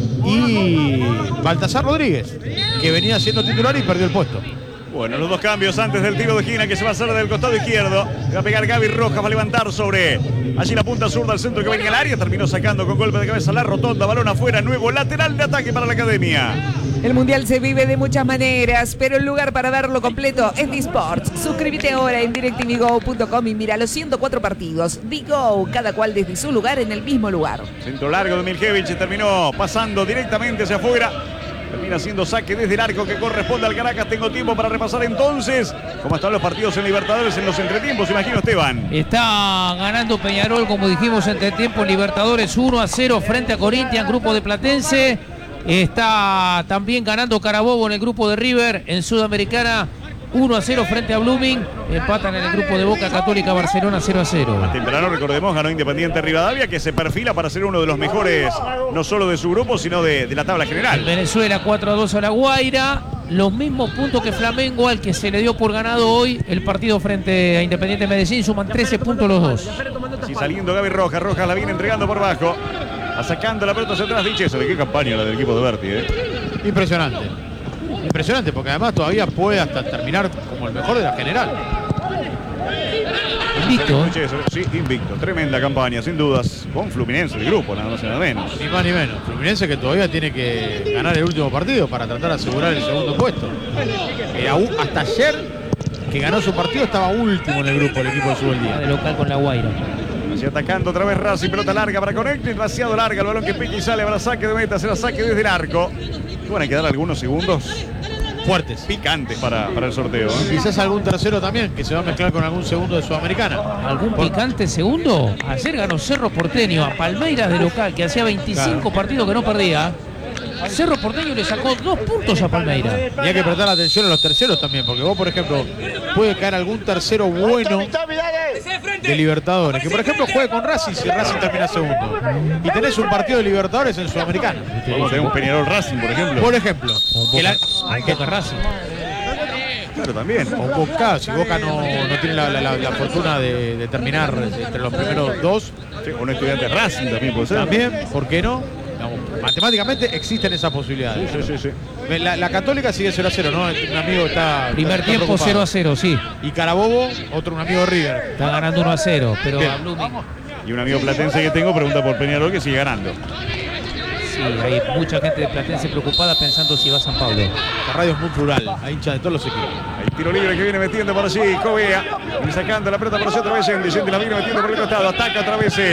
Speaker 1: Y Baltasar Rodríguez, que venía siendo titular y perdió el puesto.
Speaker 4: Bueno, los 2 cambios antes del tiro de esquina que se va a hacer del costado izquierdo. Va a pegar Gaby Rojas, va a levantar sobre allí la punta zurda al centro que venía al área. Terminó sacando con golpe de cabeza la rotonda, balón afuera, nuevo lateral de ataque para la academia.
Speaker 3: El Mundial se vive de muchas maneras, pero el lugar para verlo completo es D-Sports. Suscríbete ahora en DirecTVGo.com y mira los 104 partidos. D-Go, cada cual desde su lugar en el mismo lugar.
Speaker 4: Centro largo de Milkevich, terminó pasando directamente hacia afuera. Termina siendo saque desde el arco que corresponde al Caracas. Tengo tiempo para repasar entonces cómo están los partidos en Libertadores en los entretiempos. Imagino, Esteban.
Speaker 2: Está ganando Peñarol, como dijimos, entretiempo en Libertadores 1-0 frente a Corinthians, grupo de Platense. Está también ganando Carabobo en el grupo de River en Sudamericana 1-0 frente a Blooming. Empatan en el grupo de Boca Católica Barcelona 0-0.
Speaker 4: Temprano, recordemos, ganó Independiente Rivadavia, que se perfila para ser uno de los mejores, no solo de su grupo, sino de la tabla general.
Speaker 2: En Venezuela 4-2 a La Guaira. Los mismos puntos que Flamengo, al que se le dio por ganado hoy el partido frente a Independiente Medellín. Suman 13 puntos los dos.
Speaker 4: Sí, saliendo Gaby Rojas. Rojas la viene entregando por abajo. Sacando la pelota hacia atrás. Dicho eso, de qué campaña la del equipo de Berti,
Speaker 1: Impresionante. Impresionante, porque además todavía puede hasta terminar como el mejor de la general.
Speaker 2: Invicto.
Speaker 4: Sí, invicto. Tremenda campaña, sin dudas. Con Fluminense, el grupo, nada más y nada menos.
Speaker 1: Ni más ni menos. Fluminense que todavía tiene que ganar el último partido para tratar de asegurar el segundo puesto. Hasta ayer, que ganó su partido, estaba último en el grupo, el equipo de Subeldía.
Speaker 2: De local con La Guaira.
Speaker 4: Así atacando otra vez Racing, pelota larga para Conecte, demasiado larga, el balón que pica y sale para saque de meta, será saque desde el arco. Y van a quedar algunos segundos
Speaker 1: fuertes,
Speaker 4: picantes para el sorteo.
Speaker 1: Quizás algún tercero también, que se va a mezclar con algún segundo de Sudamericana.
Speaker 2: ¿Algún picante segundo? Ayer ganó Cerro Porteño a Palmeiras de local, que hacía 25 partidos que no perdía. Cerro Porteño le sacó 2 puntos a Palmeiras.
Speaker 1: Y hay que prestar atención a los terceros también, porque vos, por ejemplo, puede caer algún tercero bueno de Libertadores, que por ejemplo juegue con Racing si Racing termina segundo. Y tenés un partido de Libertadores en Sudamericana.
Speaker 4: Vamos a tener un Peñarol Racing, por ejemplo.
Speaker 1: Por ejemplo.
Speaker 2: Boca Racing.
Speaker 4: Claro, también.
Speaker 1: O Boca, si Boca no tiene la fortuna de terminar entre los primeros 2.
Speaker 4: Sí, un estudiante Racing también puede ser.
Speaker 1: También, ¿por qué no? Matemáticamente existen esas posibilidades.
Speaker 4: Sí.
Speaker 1: La Católica sigue 0-0, ¿no? Un amigo está.
Speaker 2: Primer tiempo 0-0, sí.
Speaker 1: Y Carabobo, un amigo de River.
Speaker 2: Está ganando 1-0, pero
Speaker 1: bien.
Speaker 2: A Blooming.
Speaker 4: Y un amigo platense que tengo pregunta por Peñarol, que sigue ganando.
Speaker 2: Sí, hay mucha gente de Platense preocupada pensando si va a San Pablo.
Speaker 1: La radio es muy plural, hay hinchas de todos los equipos.
Speaker 4: El tiro libre que viene metiendo por allí Covea. Viene sacando la pelota por allí otra vez. Vicente la viene metiendo por el costado. Ataca otra vez el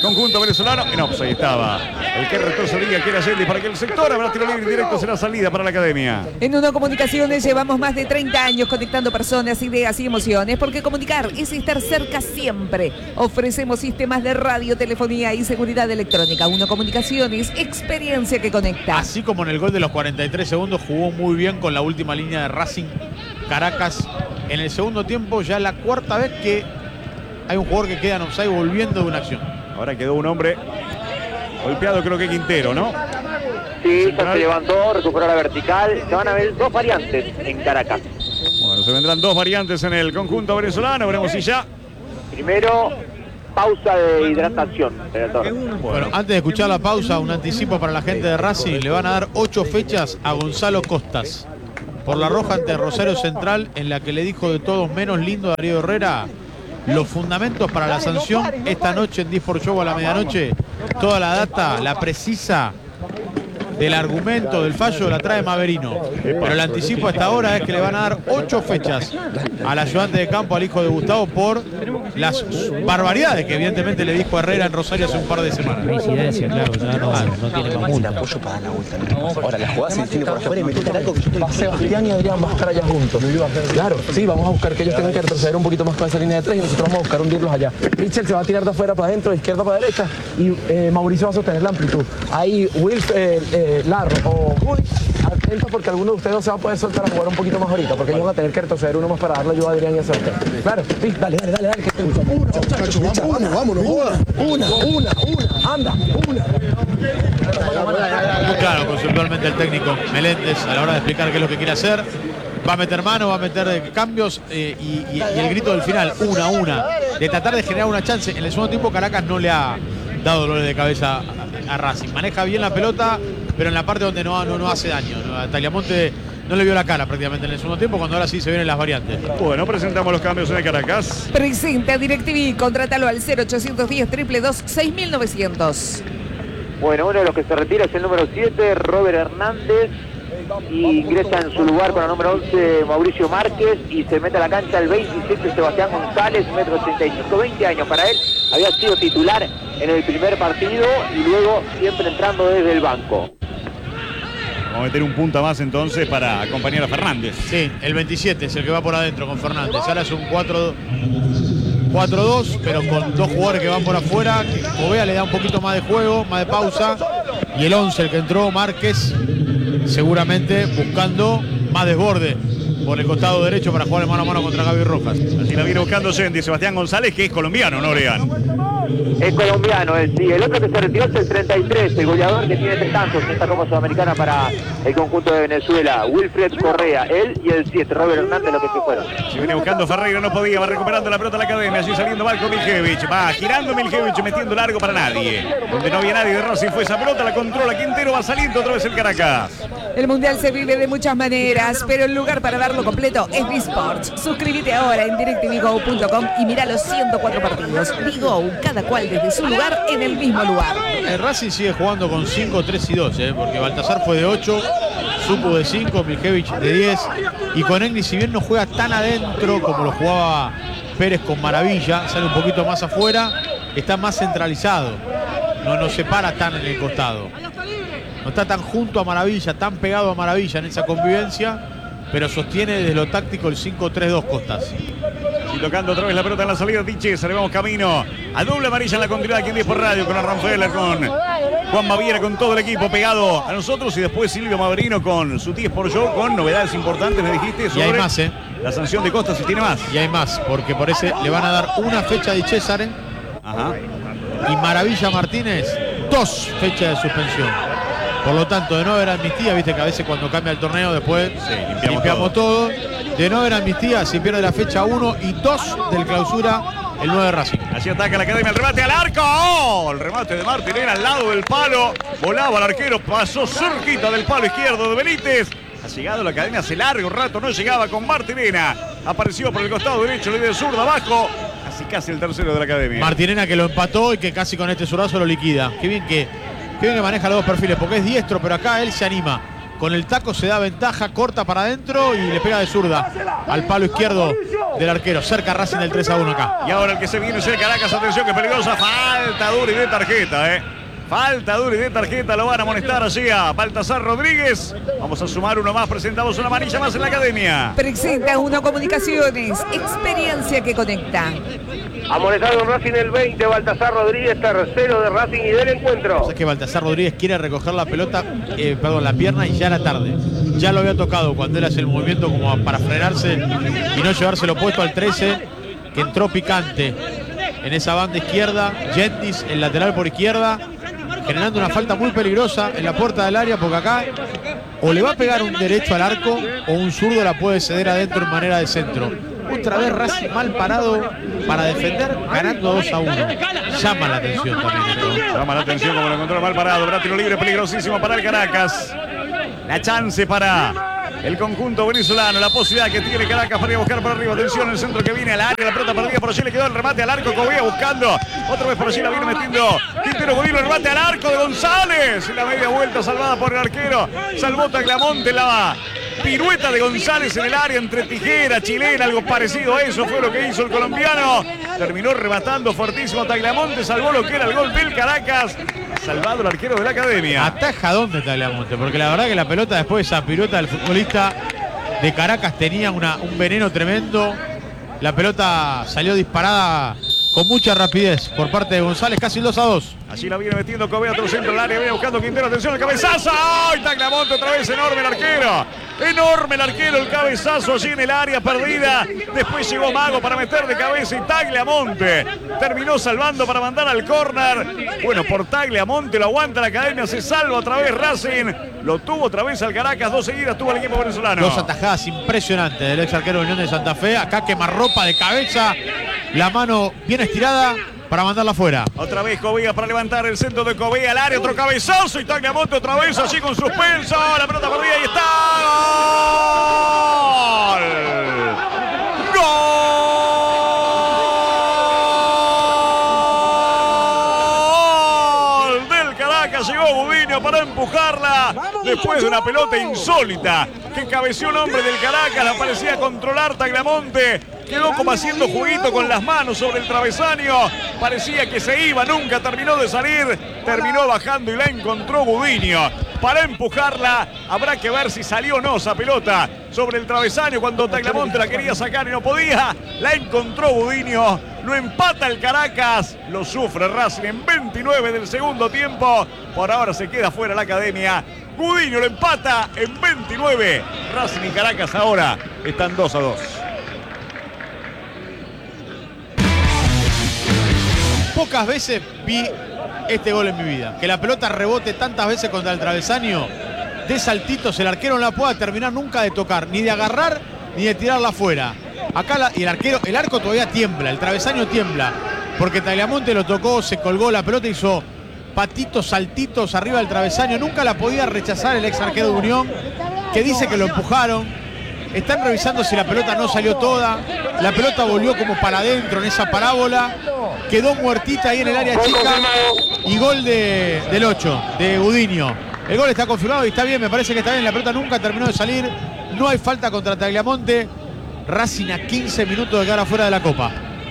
Speaker 4: conjunto venezolano. En offside estaba el que retrocedía, que era Yendi, para que el sector habrá tiro libre directo, será salida para la academia.
Speaker 3: En Uno Comunicaciones llevamos más de 30 años conectando personas, ideas y emociones, porque comunicar es estar cerca siempre. Ofrecemos sistemas de radio, telefonía y seguridad electrónica. Uno Comunicaciones, experiencia que conecta.
Speaker 1: Así como en el gol de los 43 segundos, jugó muy bien con la última línea de Racing Caracas. En el segundo tiempo, ya la cuarta vez que hay un jugador que queda en offside volviendo de una acción.
Speaker 4: Ahora quedó un hombre golpeado, creo que Quintero, ¿no?
Speaker 6: Sí, ya se levantó, recuperó la vertical. Se van a ver dos variantes en Caracas.
Speaker 4: Bueno, se vendrán dos variantes en el conjunto venezolano. Veremos si ya.
Speaker 6: Primero, pausa de hidratación.
Speaker 1: Bueno, antes de escuchar la pausa, un anticipo para la gente de Racing. Le van a dar 8 fechas a Gonzalo Costas por la roja ante Rosario Central, en la que le dijo de todos menos lindo a Darío Herrera. Los fundamentos para la sanción esta noche en 10 por Show a la medianoche. Toda la data, la precisa del argumento, del fallo, la trae Maverino. Pero el anticipo hasta ahora es que le van a dar 8 fechas al ayudante de campo, al hijo de Gustavo, por las barbaridades que evidentemente le dijo Herrera en Rosario hace un par de semanas.
Speaker 2: Coincidencia, claro, ya no tiene más multa.
Speaker 7: Apoyo para la vuelta. Ahora la jugada se tiene por afuera y metete algo que yo te Sebastián y Adrián van a estar allá juntos. Claro, sí, vamos a buscar que ellos tengan que retroceder un poquito más con esa línea de 3 y nosotros vamos a buscar hundirlos allá. Mitchell se va a tirar de afuera para adentro, de izquierda para derecha y Mauricio va a sostener la amplitud. Ahí Wilf, Larro o Juli, atentos porque alguno de ustedes no se va a poder soltar a jugar un poquito más ahorita, porque ellos van a tener que retroceder uno más para darle ayuda a Adrián y a Sebastián. Claro, sí, dale, que te gusta. Vámonos. Una. Anda, una.
Speaker 1: Muy claro conceptualmente el técnico Meléndez a la hora de explicar qué es lo que quiere hacer. Va a meter mano, va a meter cambios y el grito del final, una. De tratar de generar una chance. En el segundo tiempo Caracas no le ha dado dolores de cabeza a Racing. Maneja bien la pelota, pero en la parte donde no hace daño. A Tagliamonte no le vio la cara prácticamente en el segundo tiempo, cuando ahora sí se vienen las variantes.
Speaker 4: Bueno, presentamos los cambios en el Caracas.
Speaker 3: Presenta DirecTV, contrátalo al 0810 222 6900.
Speaker 6: Bueno, uno de los que se retira es el número 7, Robert Hernández. Y ingresa en su lugar con el número 11, Mauricio Márquez. Y se mete a la cancha el 27, Sebastián González, 1,85 m, 20 años para él. Había sido titular en el primer partido y luego siempre entrando desde el banco.
Speaker 4: Vamos a meter un punta más entonces para acompañar a Fernández.
Speaker 1: Sí, el 27 es el que va por adentro con Fernández. Ahora es un 4-2, pero con dos jugadores que van por afuera. Ovea le da un poquito más de juego, más de pausa. Y el 11, el que entró, Márquez, seguramente buscando más desborde por el costado derecho para jugar en mano a mano contra Gaby Rojas.
Speaker 4: Así la viene buscando Yendi, Sebastián González, que es colombiano, ¿no, Oregan?
Speaker 6: Es colombiano, sí. El otro que se retiró es el 33, el goleador que tiene 3 tantos en esta Copa Sudamericana para el conjunto de Venezuela. Wilfred Correa, él y el 7, Robert Hernández, lo que se fueron.
Speaker 4: Se viene buscando Ferreira, no podía, va recuperando la pelota a la academia, allí saliendo Marco Miljevich, va girando Miljevich, metiendo largo para nadie. Donde no había nadie de Racing fue esa pelota, la controla Quintero, va saliendo otra vez el Caracas.
Speaker 3: El Mundial se vive de muchas maneras, pero el lugar para verlo completo es Disports. Suscríbete ahora en directvgo.com y mira los 104 partidos. Digo, cada cual desde su lugar en el mismo lugar.
Speaker 1: El Racing sigue jugando con 5, 3 y 2, porque Baltasar fue de 8, Supo de 5, Miljevich de 10. Y con Egni, si bien no juega tan adentro como lo jugaba Pérez con Maravilla, sale un poquito más afuera, está más centralizado. No se para tan en el costado. No está tan junto a Maravilla, tan pegado a Maravilla en esa convivencia, pero sostiene desde lo táctico el 5-3-2 Costas.
Speaker 4: Y tocando otra vez la pelota en la salida, Tiche, vamos camino a doble amarilla en la continuidad aquí en 10 por radio, con Arranzuela, con Juan Baviera, con todo el equipo pegado a nosotros, y después Silvio Maverino con su 10 por show, con novedades importantes, me dijiste, sobre
Speaker 1: y hay más,
Speaker 4: la sanción de Costas, si tiene más.
Speaker 1: Y hay más, porque por ese le van a dar una fecha de César.
Speaker 4: Ajá.
Speaker 1: Y Maravilla Martínez, 2 fechas de suspensión. Por lo tanto, de no haber amnistía, viste que a veces cuando cambia el torneo después limpiamos todo. De no haber amnistía, se pierde la fecha 1 y 2 del clausura el 9 de Racing.
Speaker 4: Así ataca la academia, el remate al arco. ¡Oh! El remate de Martínez al lado del palo. Volaba el arquero, pasó cerquita del palo izquierdo de Benítez. Ha llegado la academia hace largo rato, no llegaba con Martinena. Apareció por el costado derecho, le dio el zurdo abajo. Casi el tercero de la academia.
Speaker 1: Martinena que lo empató y que casi con este zurdazo lo liquida. Qué bien que maneja los dos perfiles, porque es diestro, pero acá él se anima. con el taco se da ventaja, corta para adentro y le pega de zurda al palo izquierdo del arquero. Cerca Racing del 3-1 acá.
Speaker 4: Y ahora el que se viene es el Caracas. Atención, que peligrosa. Falta dura y de tarjeta, Falta dura y de tarjeta. Lo van a amonestar allí a Baltasar Rodríguez. Vamos a sumar uno más. Presentamos una manilla más en la academia.
Speaker 3: Presenta Uno Comunicaciones. Experiencia que conecta.
Speaker 6: Amonestado en Racing el 20, Baltasar Rodríguez, tercero de Racing y del encuentro.
Speaker 1: Es que Baltasar Rodríguez quiere recoger la pelota, la pierna, y ya era tarde. Ya lo había tocado cuando él hace el movimiento como para frenarse y no llevárselo puesto al 13, que entró picante en esa banda izquierda. Gentis, el lateral por izquierda, generando una falta muy peligrosa en la puerta del área, porque acá o le va a pegar un derecho al arco o un zurdo la puede ceder adentro en manera de centro. Otra vez Racing mal parado para defender, ganando 2-1. Llama la atención también, ¿no?
Speaker 4: Llama la atención como lo encontró mal parado. Habrá tiro libre peligrosísimo para el Caracas. La chance para el conjunto venezolano. La posibilidad que tiene Caracas para ir a buscar por arriba. Atención, el centro que viene al área. La pelota perdida por allí. Le quedó el remate al arco. Cobía buscando. Otra vez por allí la viene metiendo Quintero Godino. El remate al arco de González. La media vuelta salvada por el arquero. Salvó Tagliamonte. La pirueta de González en el área entre tijera, chilena, algo parecido a eso fue lo que hizo el colombiano. Terminó rematando fortísimo Tagliamonte, salvó lo que era el gol del Caracas. Salvado el arquero de la academia.
Speaker 1: Ataja dónde Tagliamonte, porque la verdad que la pelota después de esa pirueta del futbolista de Caracas tenía un veneno tremendo. La pelota salió disparada con mucha rapidez por parte de González, casi el 2-2.
Speaker 4: Allí la viene metiendo Cobea, otro centro al área, viene buscando Quintero, atención al cabezazo. ¡Ay! Tagliamonte otra vez, enorme el arquero. Enorme el arquero, el cabezazo allí en el área perdida. Después llegó Mago para meter de cabeza y Tagliamonte terminó salvando para mandar al córner. Bueno, por Tagliamonte lo aguanta la academia, se salva otra vez Racing. Lo tuvo otra vez al Caracas, 2 seguidas tuvo el equipo venezolano.
Speaker 1: Dos atajadas impresionantes del ex arquero de Unión de Santa Fe. Acá quemarropa de cabeza, la mano bien estirada para mandarla afuera.
Speaker 4: Otra vez Cobea para levantar el centro de Cobea al área, otro cabezazo y Tagliamonte otra vez allí con suspenso. La pelota perdida y está. ¡Gol! ¡Gol! Del Caracas, llegó Gudiño para empujarla después de una pelota insólita que cabeció un hombre del Caracas, la parecía controlar Tagliamonte. Quedó como haciendo juguito con las manos sobre el travesaño. Parecía que se iba, nunca terminó de salir. Terminó bajando y la encontró Gudiño para empujarla. Habrá que ver si salió o no esa pelota sobre el travesaño cuando Tagliamonte la quería sacar y no podía. La encontró Gudiño. Lo empata el Caracas. Lo sufre Racing en 29 del segundo tiempo. Por ahora se queda fuera la academia. Gudiño lo empata en 29. Racing y Caracas ahora están 2-2.
Speaker 1: Pocas veces vi este gol en mi vida. Que la pelota rebote tantas veces contra el travesaño, de saltitos, el arquero no la pueda terminar nunca de tocar, ni de agarrar, ni de tirarla afuera. Acá y el arco todavía tiembla, el travesaño tiembla, porque Tagliamonte lo tocó, se colgó la pelota, hizo patitos, saltitos arriba del travesaño. Nunca la podía rechazar el ex arquero de Unión, que dice que lo empujaron. Están revisando si la pelota no salió toda. La pelota volvió como para adentro en esa parábola. Quedó muertita ahí en el área chica. Y gol del 8, de Gudiño. El gol está confirmado y está bien, me parece que está bien. La pelota nunca terminó de salir. No hay falta contra Tagliamonte. Racing a 15 minutos de quedar fuera de la Copa.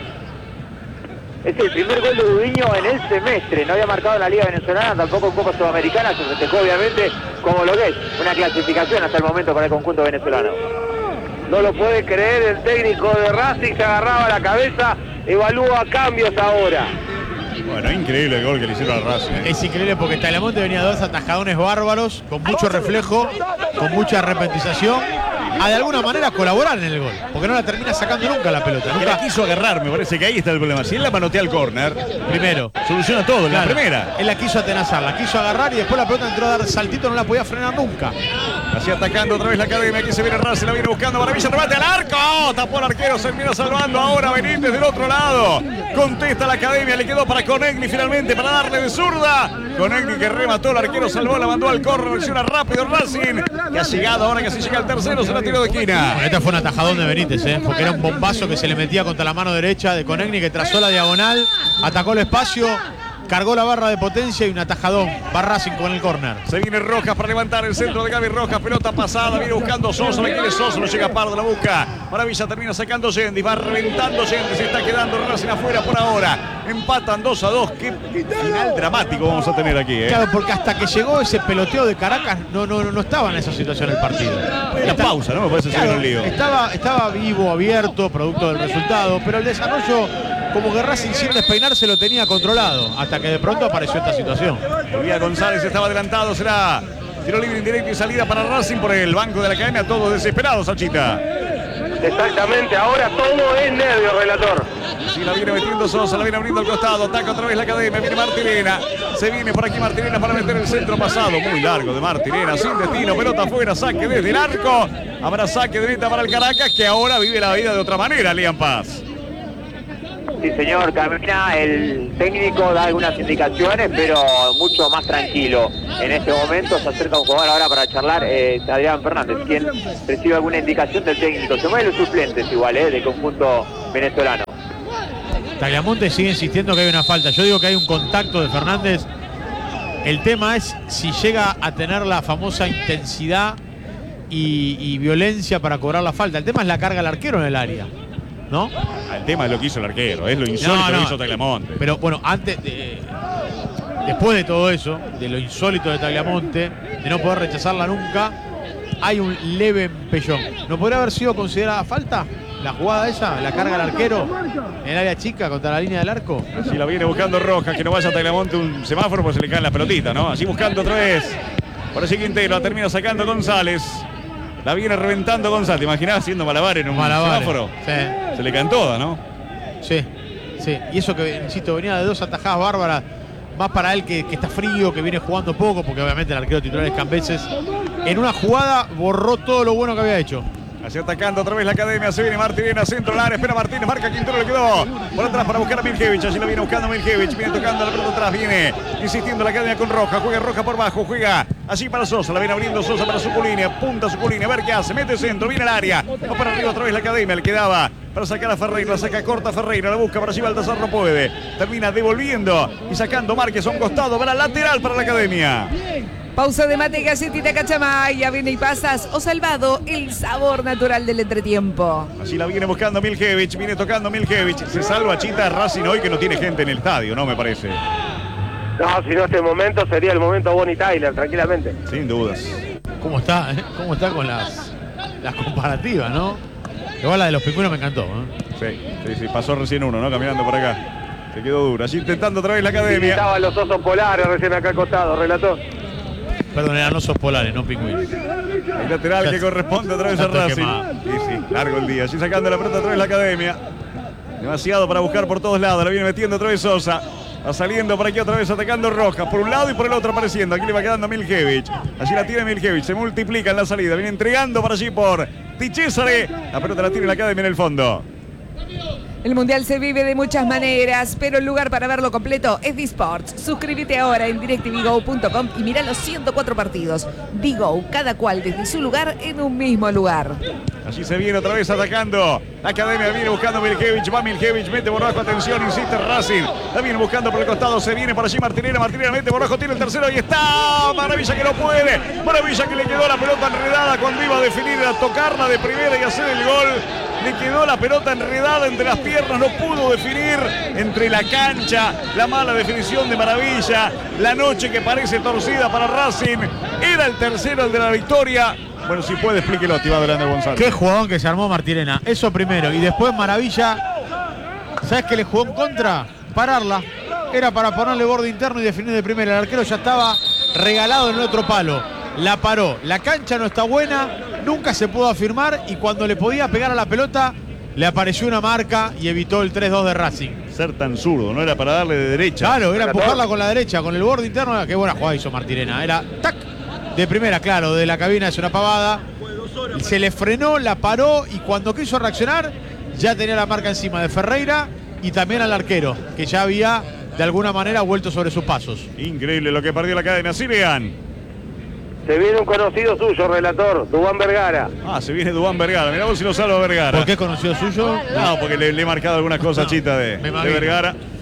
Speaker 6: Es el primer gol de Gudiño en el semestre. No había marcado en la Liga Venezolana, tampoco en Copa Sudamericana. Se festejó obviamente como lo que es una clasificación hasta el momento para el conjunto venezolano. No lo puede creer el técnico de Racing, se agarraba la cabeza, evalúa cambios ahora.
Speaker 4: Bueno, increíble el gol que le hicieron al Racing.
Speaker 1: Es increíble porque Tagliamonte venía de 2 atajadones bárbaros, con mucho reflejo, con mucha arrepentización, a de alguna manera colaborar en el gol, porque no la termina sacando nunca la pelota.
Speaker 4: Nunca la quiso agarrar, me parece que ahí está el problema. Si él la manotea al córner,
Speaker 1: primero
Speaker 4: soluciona todo, claro, la primera.
Speaker 1: Él la quiso atenazar, la quiso agarrar y después la pelota entró a dar saltito, no la podía frenar nunca.
Speaker 4: Así atacando otra vez la academia, aquí se viene Racing, la viene buscando Maravilla, remate al arco, tapó el arquero, se mira salvando ahora Benítez del otro lado. Contesta la academia, le quedó para Conegni finalmente para darle de zurda. Conegni que remató, el arquero salvó, la mandó al córner, reacciona rápido Racing, que ha llegado ahora que se llega al tercero, se la tiró de esquina.
Speaker 1: Bueno, este fue un atajadón de Benítez, porque era un bombazo que se le metía contra la mano derecha de Conegni, que trazó la diagonal, atacó el espacio, cargó la barra de potencia y un atajadón. Va Racing con el córner.
Speaker 4: Se viene Rojas para levantar el centro de Gaby Rojas. Pelota pasada, viene buscando Sosa. La quiere Sosa, no llega Pardo, la busca. Maravilla termina sacando Yendi. Va reventando Yendi. Se está quedando Racing afuera por ahora. Empatan 2-2. Qué final dramático vamos a tener aquí.
Speaker 1: Claro, porque hasta que llegó ese peloteo de Caracas no estaba en esa situación el partido.
Speaker 4: La pausa, ¿no? Me parece que
Speaker 1: Claro,
Speaker 4: un lío.
Speaker 1: estaba vivo, abierto, producto del resultado, pero el desarrollo, como que Racing sin despeinarse lo tenía controlado, hasta que de pronto apareció esta situación.
Speaker 4: Elías González estaba adelantado, será tiro libre indirecto y salida para Racing por el banco de la academia, todos desesperados, Sachita.
Speaker 6: Exactamente, ahora todo es nervio, relator.
Speaker 4: Si la viene metiendo Sosa, la viene abriendo al costado, ataca otra vez la academia, viene Martirena, se viene por aquí Martirena para meter el centro pasado, muy largo de Martirena, sin destino, pelota afuera, saque desde el arco, habrá saque de meta para el Caracas, que ahora vive la vida de otra manera, Lian Paz.
Speaker 8: Sí, señor, camina, el técnico da algunas indicaciones, pero mucho más tranquilo. En este momento se acerca un jugador ahora para charlar, Adrián Fernández, quien recibe alguna indicación del técnico. Se mueven los suplentes igual, del conjunto venezolano.
Speaker 1: Tagliamonte sigue insistiendo que hay una falta. Yo digo que hay un contacto de Fernández. El tema es si llega a tener la famosa intensidad y violencia para cobrar la falta. El tema es la carga al arquero en el área, ¿no?
Speaker 4: El tema es lo que hizo el arquero, es lo insólito que hizo Tagliamonte.
Speaker 1: Pero bueno, después de todo eso, de lo insólito de Tagliamonte, de no poder rechazarla nunca, hay un leve empellón. ¿No podría haber sido considerada falta la jugada esa, la carga al arquero en el área chica contra la línea del arco?
Speaker 4: Así la viene buscando Rojas, que no vaya a Tagliamonte un semáforo porque se le caen las pelotitas, ¿no? Así buscando otra vez. Por así Quintero, la termina sacando González. La viene reventando González. ¿Te imaginás haciendo malabar en un semáforo?
Speaker 1: Sí.
Speaker 4: Se le caen todas, ¿no?
Speaker 1: Sí. Y eso que, insisto, venía de dos atajadas bárbaras. Más para él que está frío, que viene jugando poco, porque obviamente el arquero titular es Cambeses. En una jugada borró todo lo bueno que había hecho.
Speaker 4: Así atacando otra vez la academia, se viene Martirena, centro al área, espera Martínez, marca Quintero, le quedó por atrás para buscar a Miljevich, allí la viene buscando Miljevich, viene tocando la pelota atrás, viene insistiendo la academia con Roja, juega Roja por bajo, juega allí para Sosa, la viene abriendo Sosa para Suculini, punta Suculini, a ver qué hace, mete centro, viene al área, va para arriba otra vez la academia, le quedaba para sacar a Ferreira, la saca corta Ferreira, la busca para allí Baltasar, no puede, termina devolviendo y sacando Márquez a un costado, para lateral para la academia.
Speaker 3: Pausa de mate, galletita Cachamaya, viene y pasas o salvado, el sabor natural del entretiempo.
Speaker 4: Así la viene buscando Miljevich, viene tocando Miljevich. Se salva Chita Racing hoy que no tiene gente en el estadio, ¿no? Me parece.
Speaker 6: No, si no este momento sería el momento Bonnie Tyler, tranquilamente.
Speaker 4: Sin dudas.
Speaker 1: ¿Cómo está? ¿Cómo está con las comparativas, no? Igual la de los pingüinos me encantó,
Speaker 4: Sí, pasó recién uno, ¿no? Caminando por acá. Se quedó duro. Allí intentando otra vez la academia.
Speaker 6: Estaban los osos polares recién acá al costado, relator.
Speaker 1: Perdón, eran osos polares, no pingüinos.
Speaker 4: El lateral que corresponde otra vez a Racing. Sí, largo el día. Allí sacando la pelota otra vez la academia. Demasiado para buscar por todos lados. La viene metiendo otra vez Sosa. Va saliendo por aquí otra vez atacando Rojas. Por un lado y por el otro apareciendo. Aquí le va quedando Miljevich. Allí la tiene Miljevich. Se multiplica en la salida. Viene entregando por allí por Di Cesare. La pelota la tiene la academia en el fondo.
Speaker 3: El Mundial se vive de muchas maneras, pero el lugar para verlo completo es D-Sports. Suscríbete ahora en DirecTVGo.com y mira los 104 partidos. D-Go, cada cual desde su lugar en un mismo lugar.
Speaker 4: Allí se viene otra vez atacando. La academia viene buscando Miljevich. Va Miljevich, mete por abajo, atención, insiste Racing. La viene buscando por el costado, se viene por allí Martinera. Martinera mete por abajo, tiene el tercero, ahí está. Maravilla que lo puede. Maravilla que le quedó la pelota enredada cuando iba a definir, a tocarla de primera y hacer el gol. Le quedó la pelota enredada entre las piernas, no pudo definir entre la cancha, la mala definición de Maravilla, la noche que parece torcida para Racing, era el tercero el de la victoria. Bueno, si puede, explíquelo, Tibado Grande González.
Speaker 1: Qué jugadón que se armó Martirena, eso primero, y después Maravilla, ¿sabes qué le jugó en contra? Pararla, era para ponerle borde interno y definir de primera, el arquero ya estaba regalado en el otro palo, la paró, la cancha no está buena, nunca se pudo afirmar y cuando le podía pegar a la pelota le apareció una marca y evitó el 3-2 de Racing.
Speaker 4: Ser tan zurdo, no era para darle de derecha.
Speaker 1: Claro, era empujarla con la derecha, con el borde interno. Qué buena jugada hizo Martirena. Era tac, de primera, claro, de la cabina es una pavada. Se le frenó, la paró y cuando quiso reaccionar ya tenía la marca encima de Ferreira y también al arquero, que ya había de alguna manera vuelto sobre sus pasos.
Speaker 4: Increíble lo que perdió la academia. Sirian.
Speaker 6: Se viene un conocido suyo, relator, Dubán Vergara.
Speaker 4: Ah, se viene Dubán Vergara. Mirá vos si lo salva Vergara.
Speaker 1: ¿Por qué es conocido suyo?
Speaker 4: No, porque le he marcado algunas cosas, Chita, de Vergara.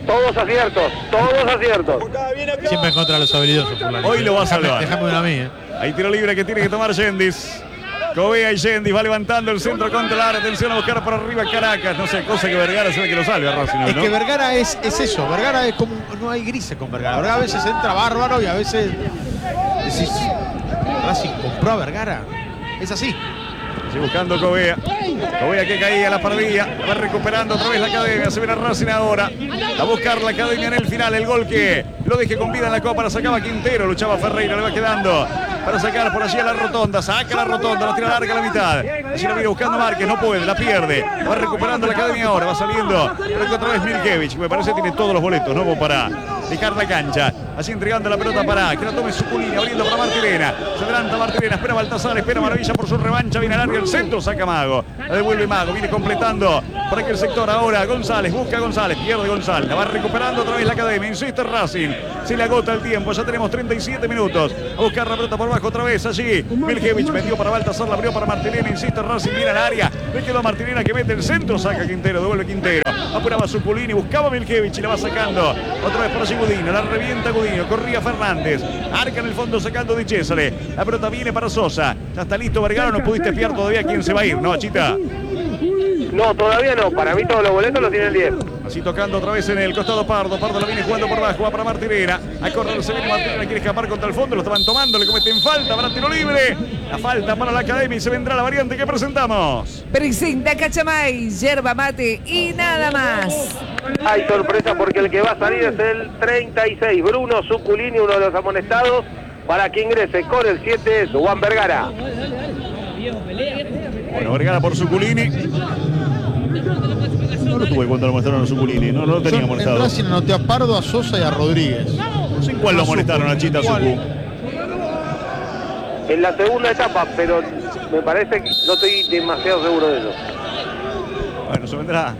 Speaker 6: Todos aciertos, todos aciertos.
Speaker 1: Siempre en contra de los habilidosos.
Speaker 4: Hoy lo va a salvar.
Speaker 1: Déjame una a mí,
Speaker 4: Hay tiro libre que tiene que tomar Yendis. Covea y Yendis va levantando el centro contra el área. Atención a buscar por arriba Caracas. No sé, cosa que Vergara sea el que lo salve a Racing, ¿no?
Speaker 1: Es que Vergara es eso. Vergara es como. No hay grises con Vergara. Vergara a veces entra bárbaro y a veces. Decís, Racing compró a Vergara. Es así.
Speaker 4: Sigue buscando Covea. Covea que caía la pardilla. Va recuperando otra vez la academia. Se viene Racing ahora. A buscar la academia en el final. El gol que lo deje con vida en la copa. La sacaba Quintero. Luchaba Ferreira. Le va quedando para sacar por allí a la rotonda. Saca la rotonda. La tira larga a la mitad. Allí la viene buscando Márquez. No puede. La pierde. Va recuperando la academia ahora. Va saliendo. Pero que otra vez Milkevich. Me parece que tiene todos los boletos, ¿no? Como para dejar la cancha. Así entregando la pelota para que la tome Suculini. Abriendo para Martirena. Se adelanta Martirena. Espera Baltasar. Espera Maravilla por su revancha. Viene al área el centro. Saca Mago. La devuelve Mago. Viene completando por aquel sector ahora. González. Busca a González. Pierde González. La va recuperando otra vez la academia. Insiste Racing. Se le agota el tiempo. Ya tenemos 37 minutos. A buscar la pelota por abajo otra vez. Allí Milkevich metió para Baltasar. La abrió para Martirena. Insiste Racing. Viene al área. Le quedó a Martirena que mete el centro. Saca Quintero. Devuelve Quintero. Apuraba Suculini. Buscaba Milkevich y la va sacando. Otra vez por allí Gudino. La revienta Gudino. Corría Fernández. Arca en el fondo sacando Di Cesare. La pelota viene para Sosa. Ya está listo Vergara. No pudiste espiar todavía quién se va a ir, ¿no, Chita?
Speaker 6: No, todavía no. Para mí todos los boletos los tiene el 10.
Speaker 4: Así tocando otra vez en el costado Pardo. Pardo la viene jugando por abajo. Va para Martirena. A correr se viene Martirena. Quiere escapar contra el fondo. Lo estaban tomando. Le cometen falta para tiro libre. La falta para la academia y se vendrá la variante que presentamos.
Speaker 3: Presenta Cachamay, yerba mate y nada más.
Speaker 6: Hay sorpresa porque el que va a salir es el 36. Bruno Suculini, uno de los amonestados. Para que ingrese con el 7 es Juan Vergara.
Speaker 4: Bueno, Vergara por Suculini. No lo tuve cuando lo molestaron a Suculini. No lo tenía molestado.
Speaker 1: En Racing anoté a Pardo, a Sosa y a Rodríguez.
Speaker 4: No sé en cuál lo molestaron a Chita Sucu.
Speaker 6: En la segunda etapa, pero me parece que no estoy demasiado seguro de eso.
Speaker 4: Bueno, se vendrá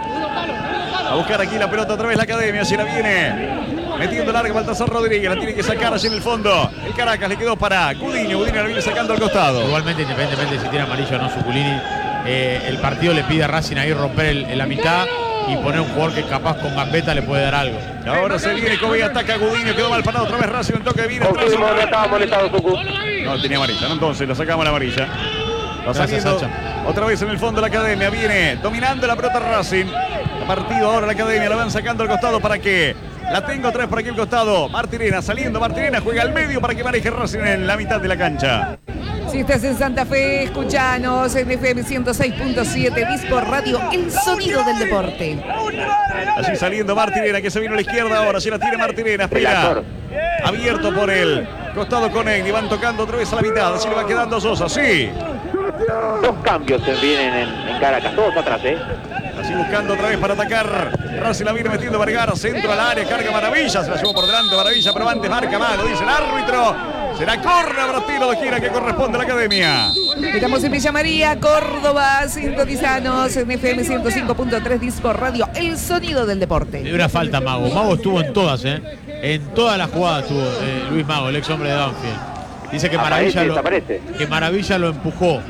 Speaker 4: a buscar aquí la pelota otra vez la academia. Si la viene metiendo larga Baltasar Rodríguez. La tiene que sacar allí en el fondo. El Caracas le quedó para Gudino. Gudino la viene sacando al costado.
Speaker 1: Igualmente, independientemente de si tiene amarillo o no Suculini, el partido le pide a Racing ahí romper en la mitad y poner un jugador que capaz con gambeta le puede dar algo.
Speaker 4: Ahora se viene Covea, ataca a Gudino. Quedó mal parado otra vez Racing. Un toque de vida.
Speaker 6: Confirmo, no estaba molestado Sucu.
Speaker 4: No tenía amarilla, ¿no? Entonces la sacamos la amarilla. Va saliendo otra vez en el fondo de la academia. Viene dominando la pelota Racing. El partido ahora la academia. La van sacando al costado para que la tenga otra vez por aquí al costado. Martirena saliendo. Martirena juega al medio para que maneje Racing en la mitad de la cancha.
Speaker 3: Si estás en Santa Fe, escuchanos en FM 106.7 Dispor Radio, el sonido del deporte.
Speaker 4: Allí saliendo Martirena que se vino a la izquierda ahora. Se la tiene Martirena. Espera. Abierto por el costado con Egni. Van tocando otra vez a la mitad. Así le va quedando a Sosa. Sí.
Speaker 8: Dos cambios se vienen en Caracas. Todos atrás,
Speaker 4: Así buscando otra vez para atacar. Racing la viene metiendo Vergara. Centro al área. Carga Maravilla. Se la llevó por delante Maravilla. Pero antes marca Mago. Dice el árbitro. Será córner para tiro de esquina que corresponde a la academia.
Speaker 3: Estamos en Villa María, Córdoba. Sintonizanos en FM 105.3 Dispor Radio, el sonido del deporte.
Speaker 1: Le dio una falta a Mago. Mago estuvo en todas, En todas las jugadas estuvo Luis Mago, el ex hombre de Banfield. Dice que Maravilla lo empujó.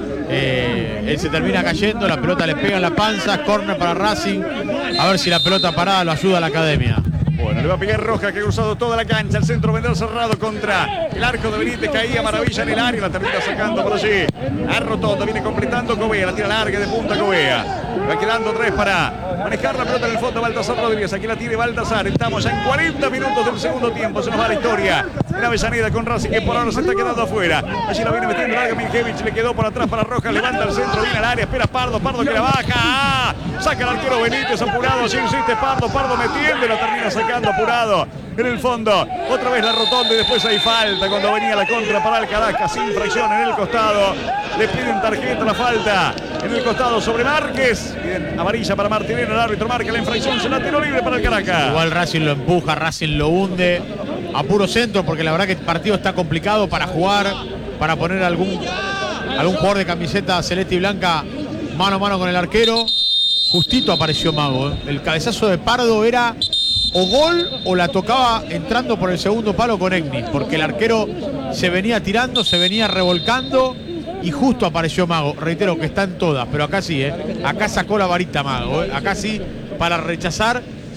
Speaker 1: Él se termina cayendo, la pelota le pega en la panza, córner para Racing. A ver si la pelota parada lo ayuda a la academia.
Speaker 4: Bueno, le va a pegar Roja que ha cruzado toda la cancha. El centro vendrá cerrado contra el arco de Benítez. Caía Maravilla en el área. La termina sacando por allí. A Rotonda viene completando Covea. La tira larga de punta Covea. Va quedando tres para manejar la pelota en el fondo. Baltasar Rodríguez. Aquí la tiene Baltasar. Estamos ya en 40 minutos del segundo tiempo. Se nos va la historia en Avellaneda con Racing que por ahora se está quedando afuera. Allí la viene metiendo larga Milkevich. Le quedó por atrás para Roja. Levanta el centro. Viene al área. Espera Pardo. Pardo que la baja. Saca el arquero Benítez apurado. Allí insiste Pardo. Pardo metiendo. La termina sacando apurado en el fondo. Otra vez la rotonda y después hay falta cuando venía la contra para el Caracas. Infracción en el costado. Le piden tarjeta la falta en el costado sobre Márquez. Bien, amarilla para Martinelli. El árbitro marca la infracción. Se la tiro libre para el Caracas.
Speaker 1: Igual Racing lo empuja, Racing lo hunde a puro centro porque la verdad que el partido está complicado para jugar, para poner algún jugador de camiseta celeste y blanca mano a mano con el arquero. Justito apareció Mago. El cabezazo de Pardo era o gol o la tocaba entrando por el segundo palo con Egni, porque el arquero se venía tirando, se venía revolcando y justo apareció Mago. Reitero que está en todas, pero acá sí, acá sacó la varita Mago, acá sí, para rechazar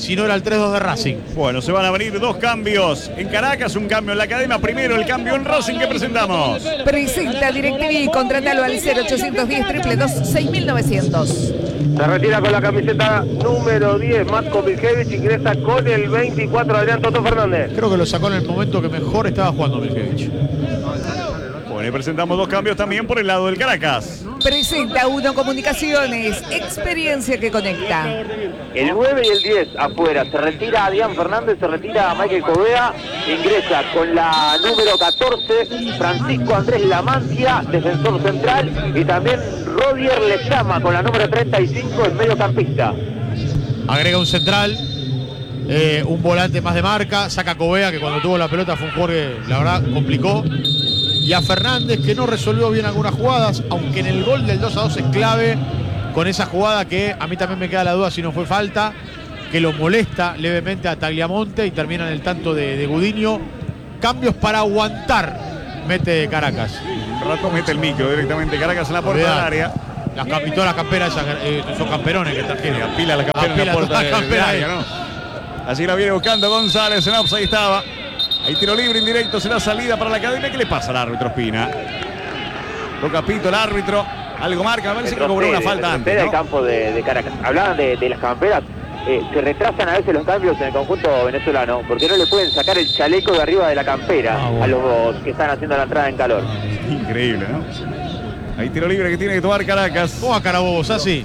Speaker 1: si no era el 3-2 de Racing.
Speaker 4: Bueno, se van a venir 2 cambios en Caracas, un cambio en la academia. Primero el cambio en Racing que presentamos.
Speaker 3: Presenta DirecTV, contratalo al 0810-222-6900.
Speaker 6: Se retira con la camiseta número 10, Matko Miljevic, ingresa con el 24, Adrián Toto Fernández.
Speaker 1: Creo que lo sacó en el momento que mejor estaba jugando Miljevic.
Speaker 4: Bueno, y presentamos 2 cambios también por el lado del Caracas.
Speaker 3: Presenta Uno Comunicaciones, experiencia que conecta.
Speaker 8: El 9 y el 10 afuera. Se retira Adrián Fernández, se retira Michael Covea. Ingresa con la número 14, Francisco Andrés Lamancia, defensor central. Y también Rodier Lezama con la número 35, el mediocampista.
Speaker 1: Agrega un central, un volante más de marca, saca a Covea, que cuando tuvo la pelota fue un jugador que la verdad complicó. Y a Fernández, que no resolvió bien algunas jugadas, aunque en el gol del 2-2 es clave con esa jugada que a mí también me queda la duda si no fue falta, que lo molesta levemente a Tagliamonte y termina en el tanto de Gudiño. Cambios para aguantar, mete Caracas.
Speaker 4: Un rato mete el micro directamente Caracas en la puerta del área.
Speaker 1: Todas las camperas son camperones que trajeron.
Speaker 4: Apila la campera en la puerta del área, ¿no? Así la viene buscando González, en offside estaba. Hay tiro libre indirecto, será salida para la academia. ¿Qué le pasa al árbitro Espina? Toca pito el árbitro. Algo marca, a ver si cobró una falta antes, ¿no?
Speaker 8: El campo de Caracas. Hablaban de las camperas. Se retrasan a veces los cambios en el conjunto venezolano porque no le pueden sacar el chaleco de arriba de la campera a los que están haciendo la entrada en calor.
Speaker 4: Increíble, ¿no? Hay tiro libre que tiene que tomar Caracas.
Speaker 1: ¿Cómo a Carabobo, Sassi?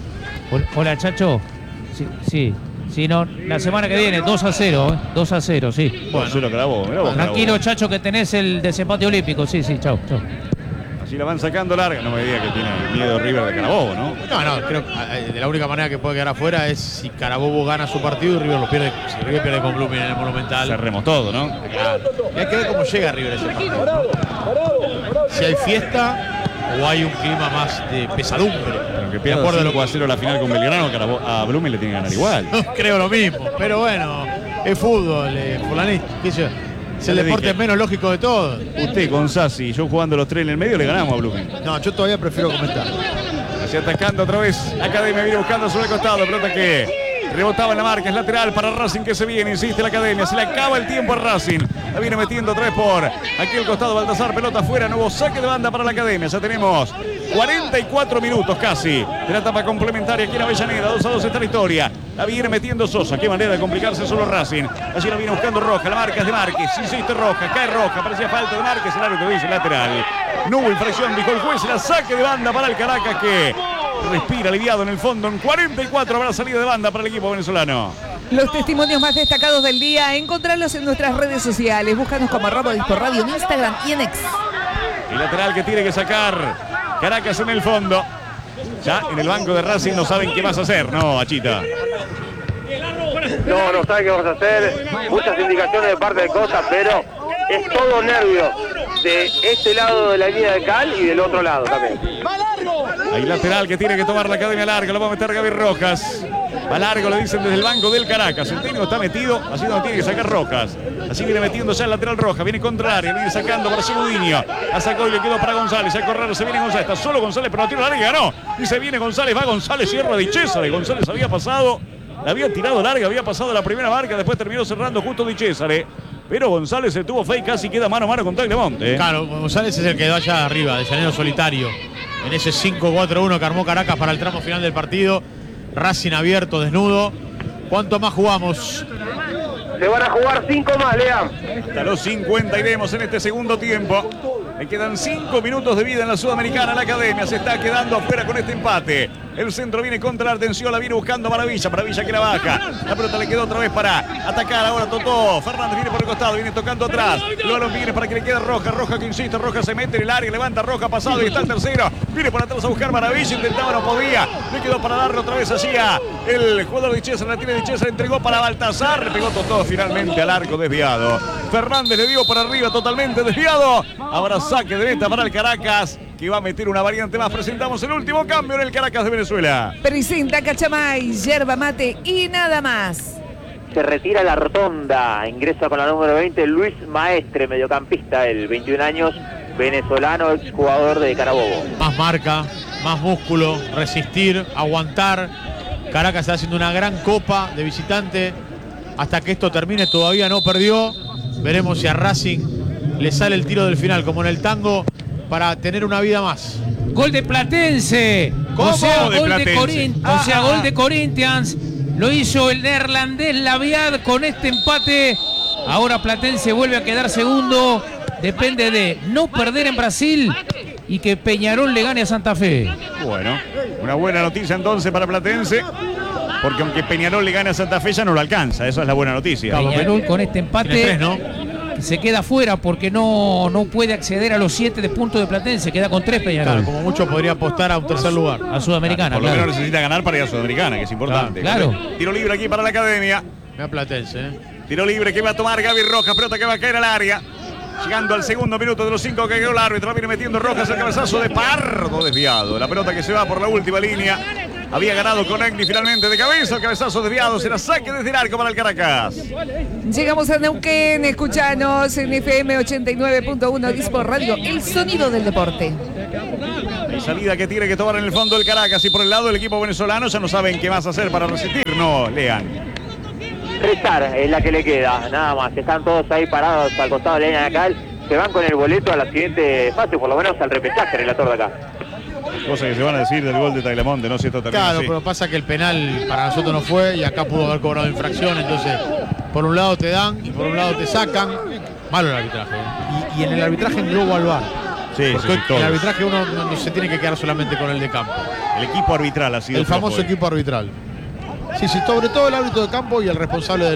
Speaker 2: Hola, Chacho. Sí. Si no, la semana que viene, 2-0, 2-0, sí.
Speaker 4: Bueno, se lo grabó,
Speaker 2: tranquilo, Chacho, que tenés el desempate olímpico. Sí, chau.
Speaker 4: Así la van sacando larga. No me diga que tiene miedo River de Carabobo, ¿no?
Speaker 1: No, creo que de la única manera que puede quedar afuera es si Carabobo gana su partido y River lo pierde. Si River pierde con Blooming en el Monumental.
Speaker 4: Cerremos todo, ¿no?
Speaker 1: Claro. Y hay que ver cómo llega River a ese partido, ¿no? Si hay fiesta o hay un clima más de pesadumbre.
Speaker 4: Que pierda 5-0 la final con Belgrano, a Blooming le tiene que ganar igual.
Speaker 1: Creo lo mismo, pero bueno, es fútbol, fulanito, es el deporte menos lógico de todo.
Speaker 4: Usted con Sassi y yo jugando los 3 en el medio le ganamos a Blooming.
Speaker 1: No, yo todavía prefiero comentar.
Speaker 4: Así atacando otra vez, la academia viene buscando sobre el costado, pelota que rebotaba en la marca, es lateral para Racing que se viene, insiste la academia, se le acaba el tiempo a Racing. La viene metiendo otra vez por aquí el costado, Baltasar, pelota afuera, nuevo saque de banda para la academia. Ya tenemos 44 minutos casi de la etapa complementaria aquí en Avellaneda. 2-2 está la historia. La viene metiendo Sosa. Qué manera de complicarse solo Racing. Allí la viene buscando Roja. La marca es de Márquez. Insiste Roja. Cae Roja. Parecía falta de Márquez. El árbitro dice lateral. No hubo infracción, dijo el juez. La saque de banda para el Caracas que respira aliviado en el fondo. En 44 habrá salida de banda para el equipo venezolano.
Speaker 3: Los testimonios más destacados del día, encontrarlos en nuestras redes sociales. Búscanos como @Discorradio en Instagram y en X.
Speaker 4: El lateral que tiene que sacar Caracas en el fondo. Ya en el banco de Racing no saben qué vas a hacer, ¿no, Achita?
Speaker 6: No saben qué vas a hacer. Muchas indicaciones de parte de Costa, pero es todo nervio de este lado de la línea de cal y del otro lado también.
Speaker 4: Hay lateral que tiene que tomar la academia larga, lo va a meter Gaby Rojas. Va largo, lo dicen desde el banco del Caracas. El técnico está metido, así donde tiene que sacar Rojas. Así viene metiendo ya el lateral Roja, viene contra el área, viene sacando para Gudiño. La sacó y le quedó para González. A correr, se viene González, está solo González, pero no tira la larga, ganó. Y se viene González, va González, cierra Di Cesare. González había pasado, la había tirado larga, había pasado la primera marca, después terminó cerrando justo Di Cesare. Pero González se tuvo fe y casi queda mano a mano con Tagliamonte.
Speaker 1: Claro, González es el que va allá arriba, de llanero solitario. En ese 5-4-1 que armó Caracas para el tramo final del partido. Racing abierto, desnudo. ¿Cuánto más jugamos?
Speaker 6: Se van a jugar 5 más, Lean.
Speaker 4: Hasta los 50 iremos en este segundo tiempo. Le quedan 5 minutos de vida en la Sudamericana. La academia se está quedando afuera con este empate. El centro viene contra la atención, la viene buscando Maravilla. Maravilla que la baja. La pelota le quedó otra vez para atacar ahora Totó. Fernández viene por el costado, viene tocando atrás. El balón viene para que le quede Roja. Roja que insiste, Roja se mete en el área, levanta Roja pasado y está el tercero. Viene por atrás a buscar Maravilla, intentaba, no podía. Le quedó para darle otra vez hacia el jugador de Chesa. La tiene de Chesa, entregó para Baltasar. Le pegó Totó finalmente al arco desviado. Fernández le dio por arriba totalmente desviado. Ahora saque de meta para el Caracas, que va a meter una variante más. Presentamos el último cambio en el Caracas de Venezuela.
Speaker 3: Presenta Cachamay, yerba mate y nada más.
Speaker 8: Se retira la rotonda, ingresa con la número 20 Luis Maestre, mediocampista, el 21 años, venezolano, exjugador de Carabobo.
Speaker 1: Más marca, más músculo, resistir, aguantar. Caracas está haciendo una gran copa de visitante. Hasta que esto termine todavía no perdió. Veremos si a Racing le sale el tiro del final, como en el tango, para tener una vida más.
Speaker 2: Gol de Platense.
Speaker 1: ¿Cómo?
Speaker 2: O sea,
Speaker 1: De
Speaker 2: gol
Speaker 1: Platense.
Speaker 2: gol de Corinthians. Lo hizo el neerlandés Laviad con este empate. Ahora Platense vuelve a quedar segundo. Depende de no perder en Brasil y que Peñarol le gane a Santa Fe.
Speaker 4: Bueno, una buena noticia entonces para Platense. Porque aunque Peñarol le gane a Santa Fe ya no lo alcanza. Eso es la buena noticia.
Speaker 2: Peñarol con este empate
Speaker 1: Tiene 3, ¿no?
Speaker 2: se queda fuera porque no puede acceder a los 7 de puntos de Platense. Queda con 3 Peñarol.
Speaker 1: Claro, como mucho podría apostar a un tercer lugar.
Speaker 2: A Sudamericana,
Speaker 4: Por lo
Speaker 2: claro.
Speaker 4: menos necesita ganar para ir a Sudamericana, que es importante.
Speaker 2: Claro.
Speaker 4: Tiro libre aquí para la Academia.
Speaker 1: Mira Platense, ¿eh?
Speaker 4: Tiro libre que va a tomar Gaby Rojas. Pelota que va a caer al área. Llegando al segundo minuto de los 5 que quedó el árbitro. La viene metiendo Rojas, el cabezazo de Pardo desviado. La pelota que se va por la última línea. Había ganado Conegni finalmente de cabeza. El cabezazo desviado. Será saque desde el arco para el Caracas.
Speaker 3: Llegamos a Neuquén. Escuchanos en FM 89.1 Dispor Radio. El sonido del deporte.
Speaker 4: Hay salida que tiene que tomar en el fondo el Caracas. Y por el lado del equipo venezolano ya no saben qué más hacer para resistir. No, Lean.
Speaker 8: Rezar es la que le queda, nada más. Están todos ahí parados al costado de la línea de Cal. Se van con el boleto a la siguiente fase, por lo menos al repechaje, relator de acá.
Speaker 4: Cosas que se van a decir del gol de Tagliamonte, no sé si esto termina
Speaker 1: Claro,
Speaker 4: así.
Speaker 1: pero pasa que el penal para nosotros no fue y acá pudo haber cobrado infracción. Entonces, por un lado te dan y por un lado te sacan. Malo el arbitraje. Y en el arbitraje englobo al VAR.
Speaker 4: Sí,
Speaker 1: Porque
Speaker 4: sí,
Speaker 1: el
Speaker 4: todos.
Speaker 1: arbitraje uno no se tiene que quedar solamente con el de campo.
Speaker 4: El equipo arbitral ha sido
Speaker 1: El famoso
Speaker 4: flojo.
Speaker 1: equipo arbitral. Sí, sobre todo el árbitro de campo y el responsable del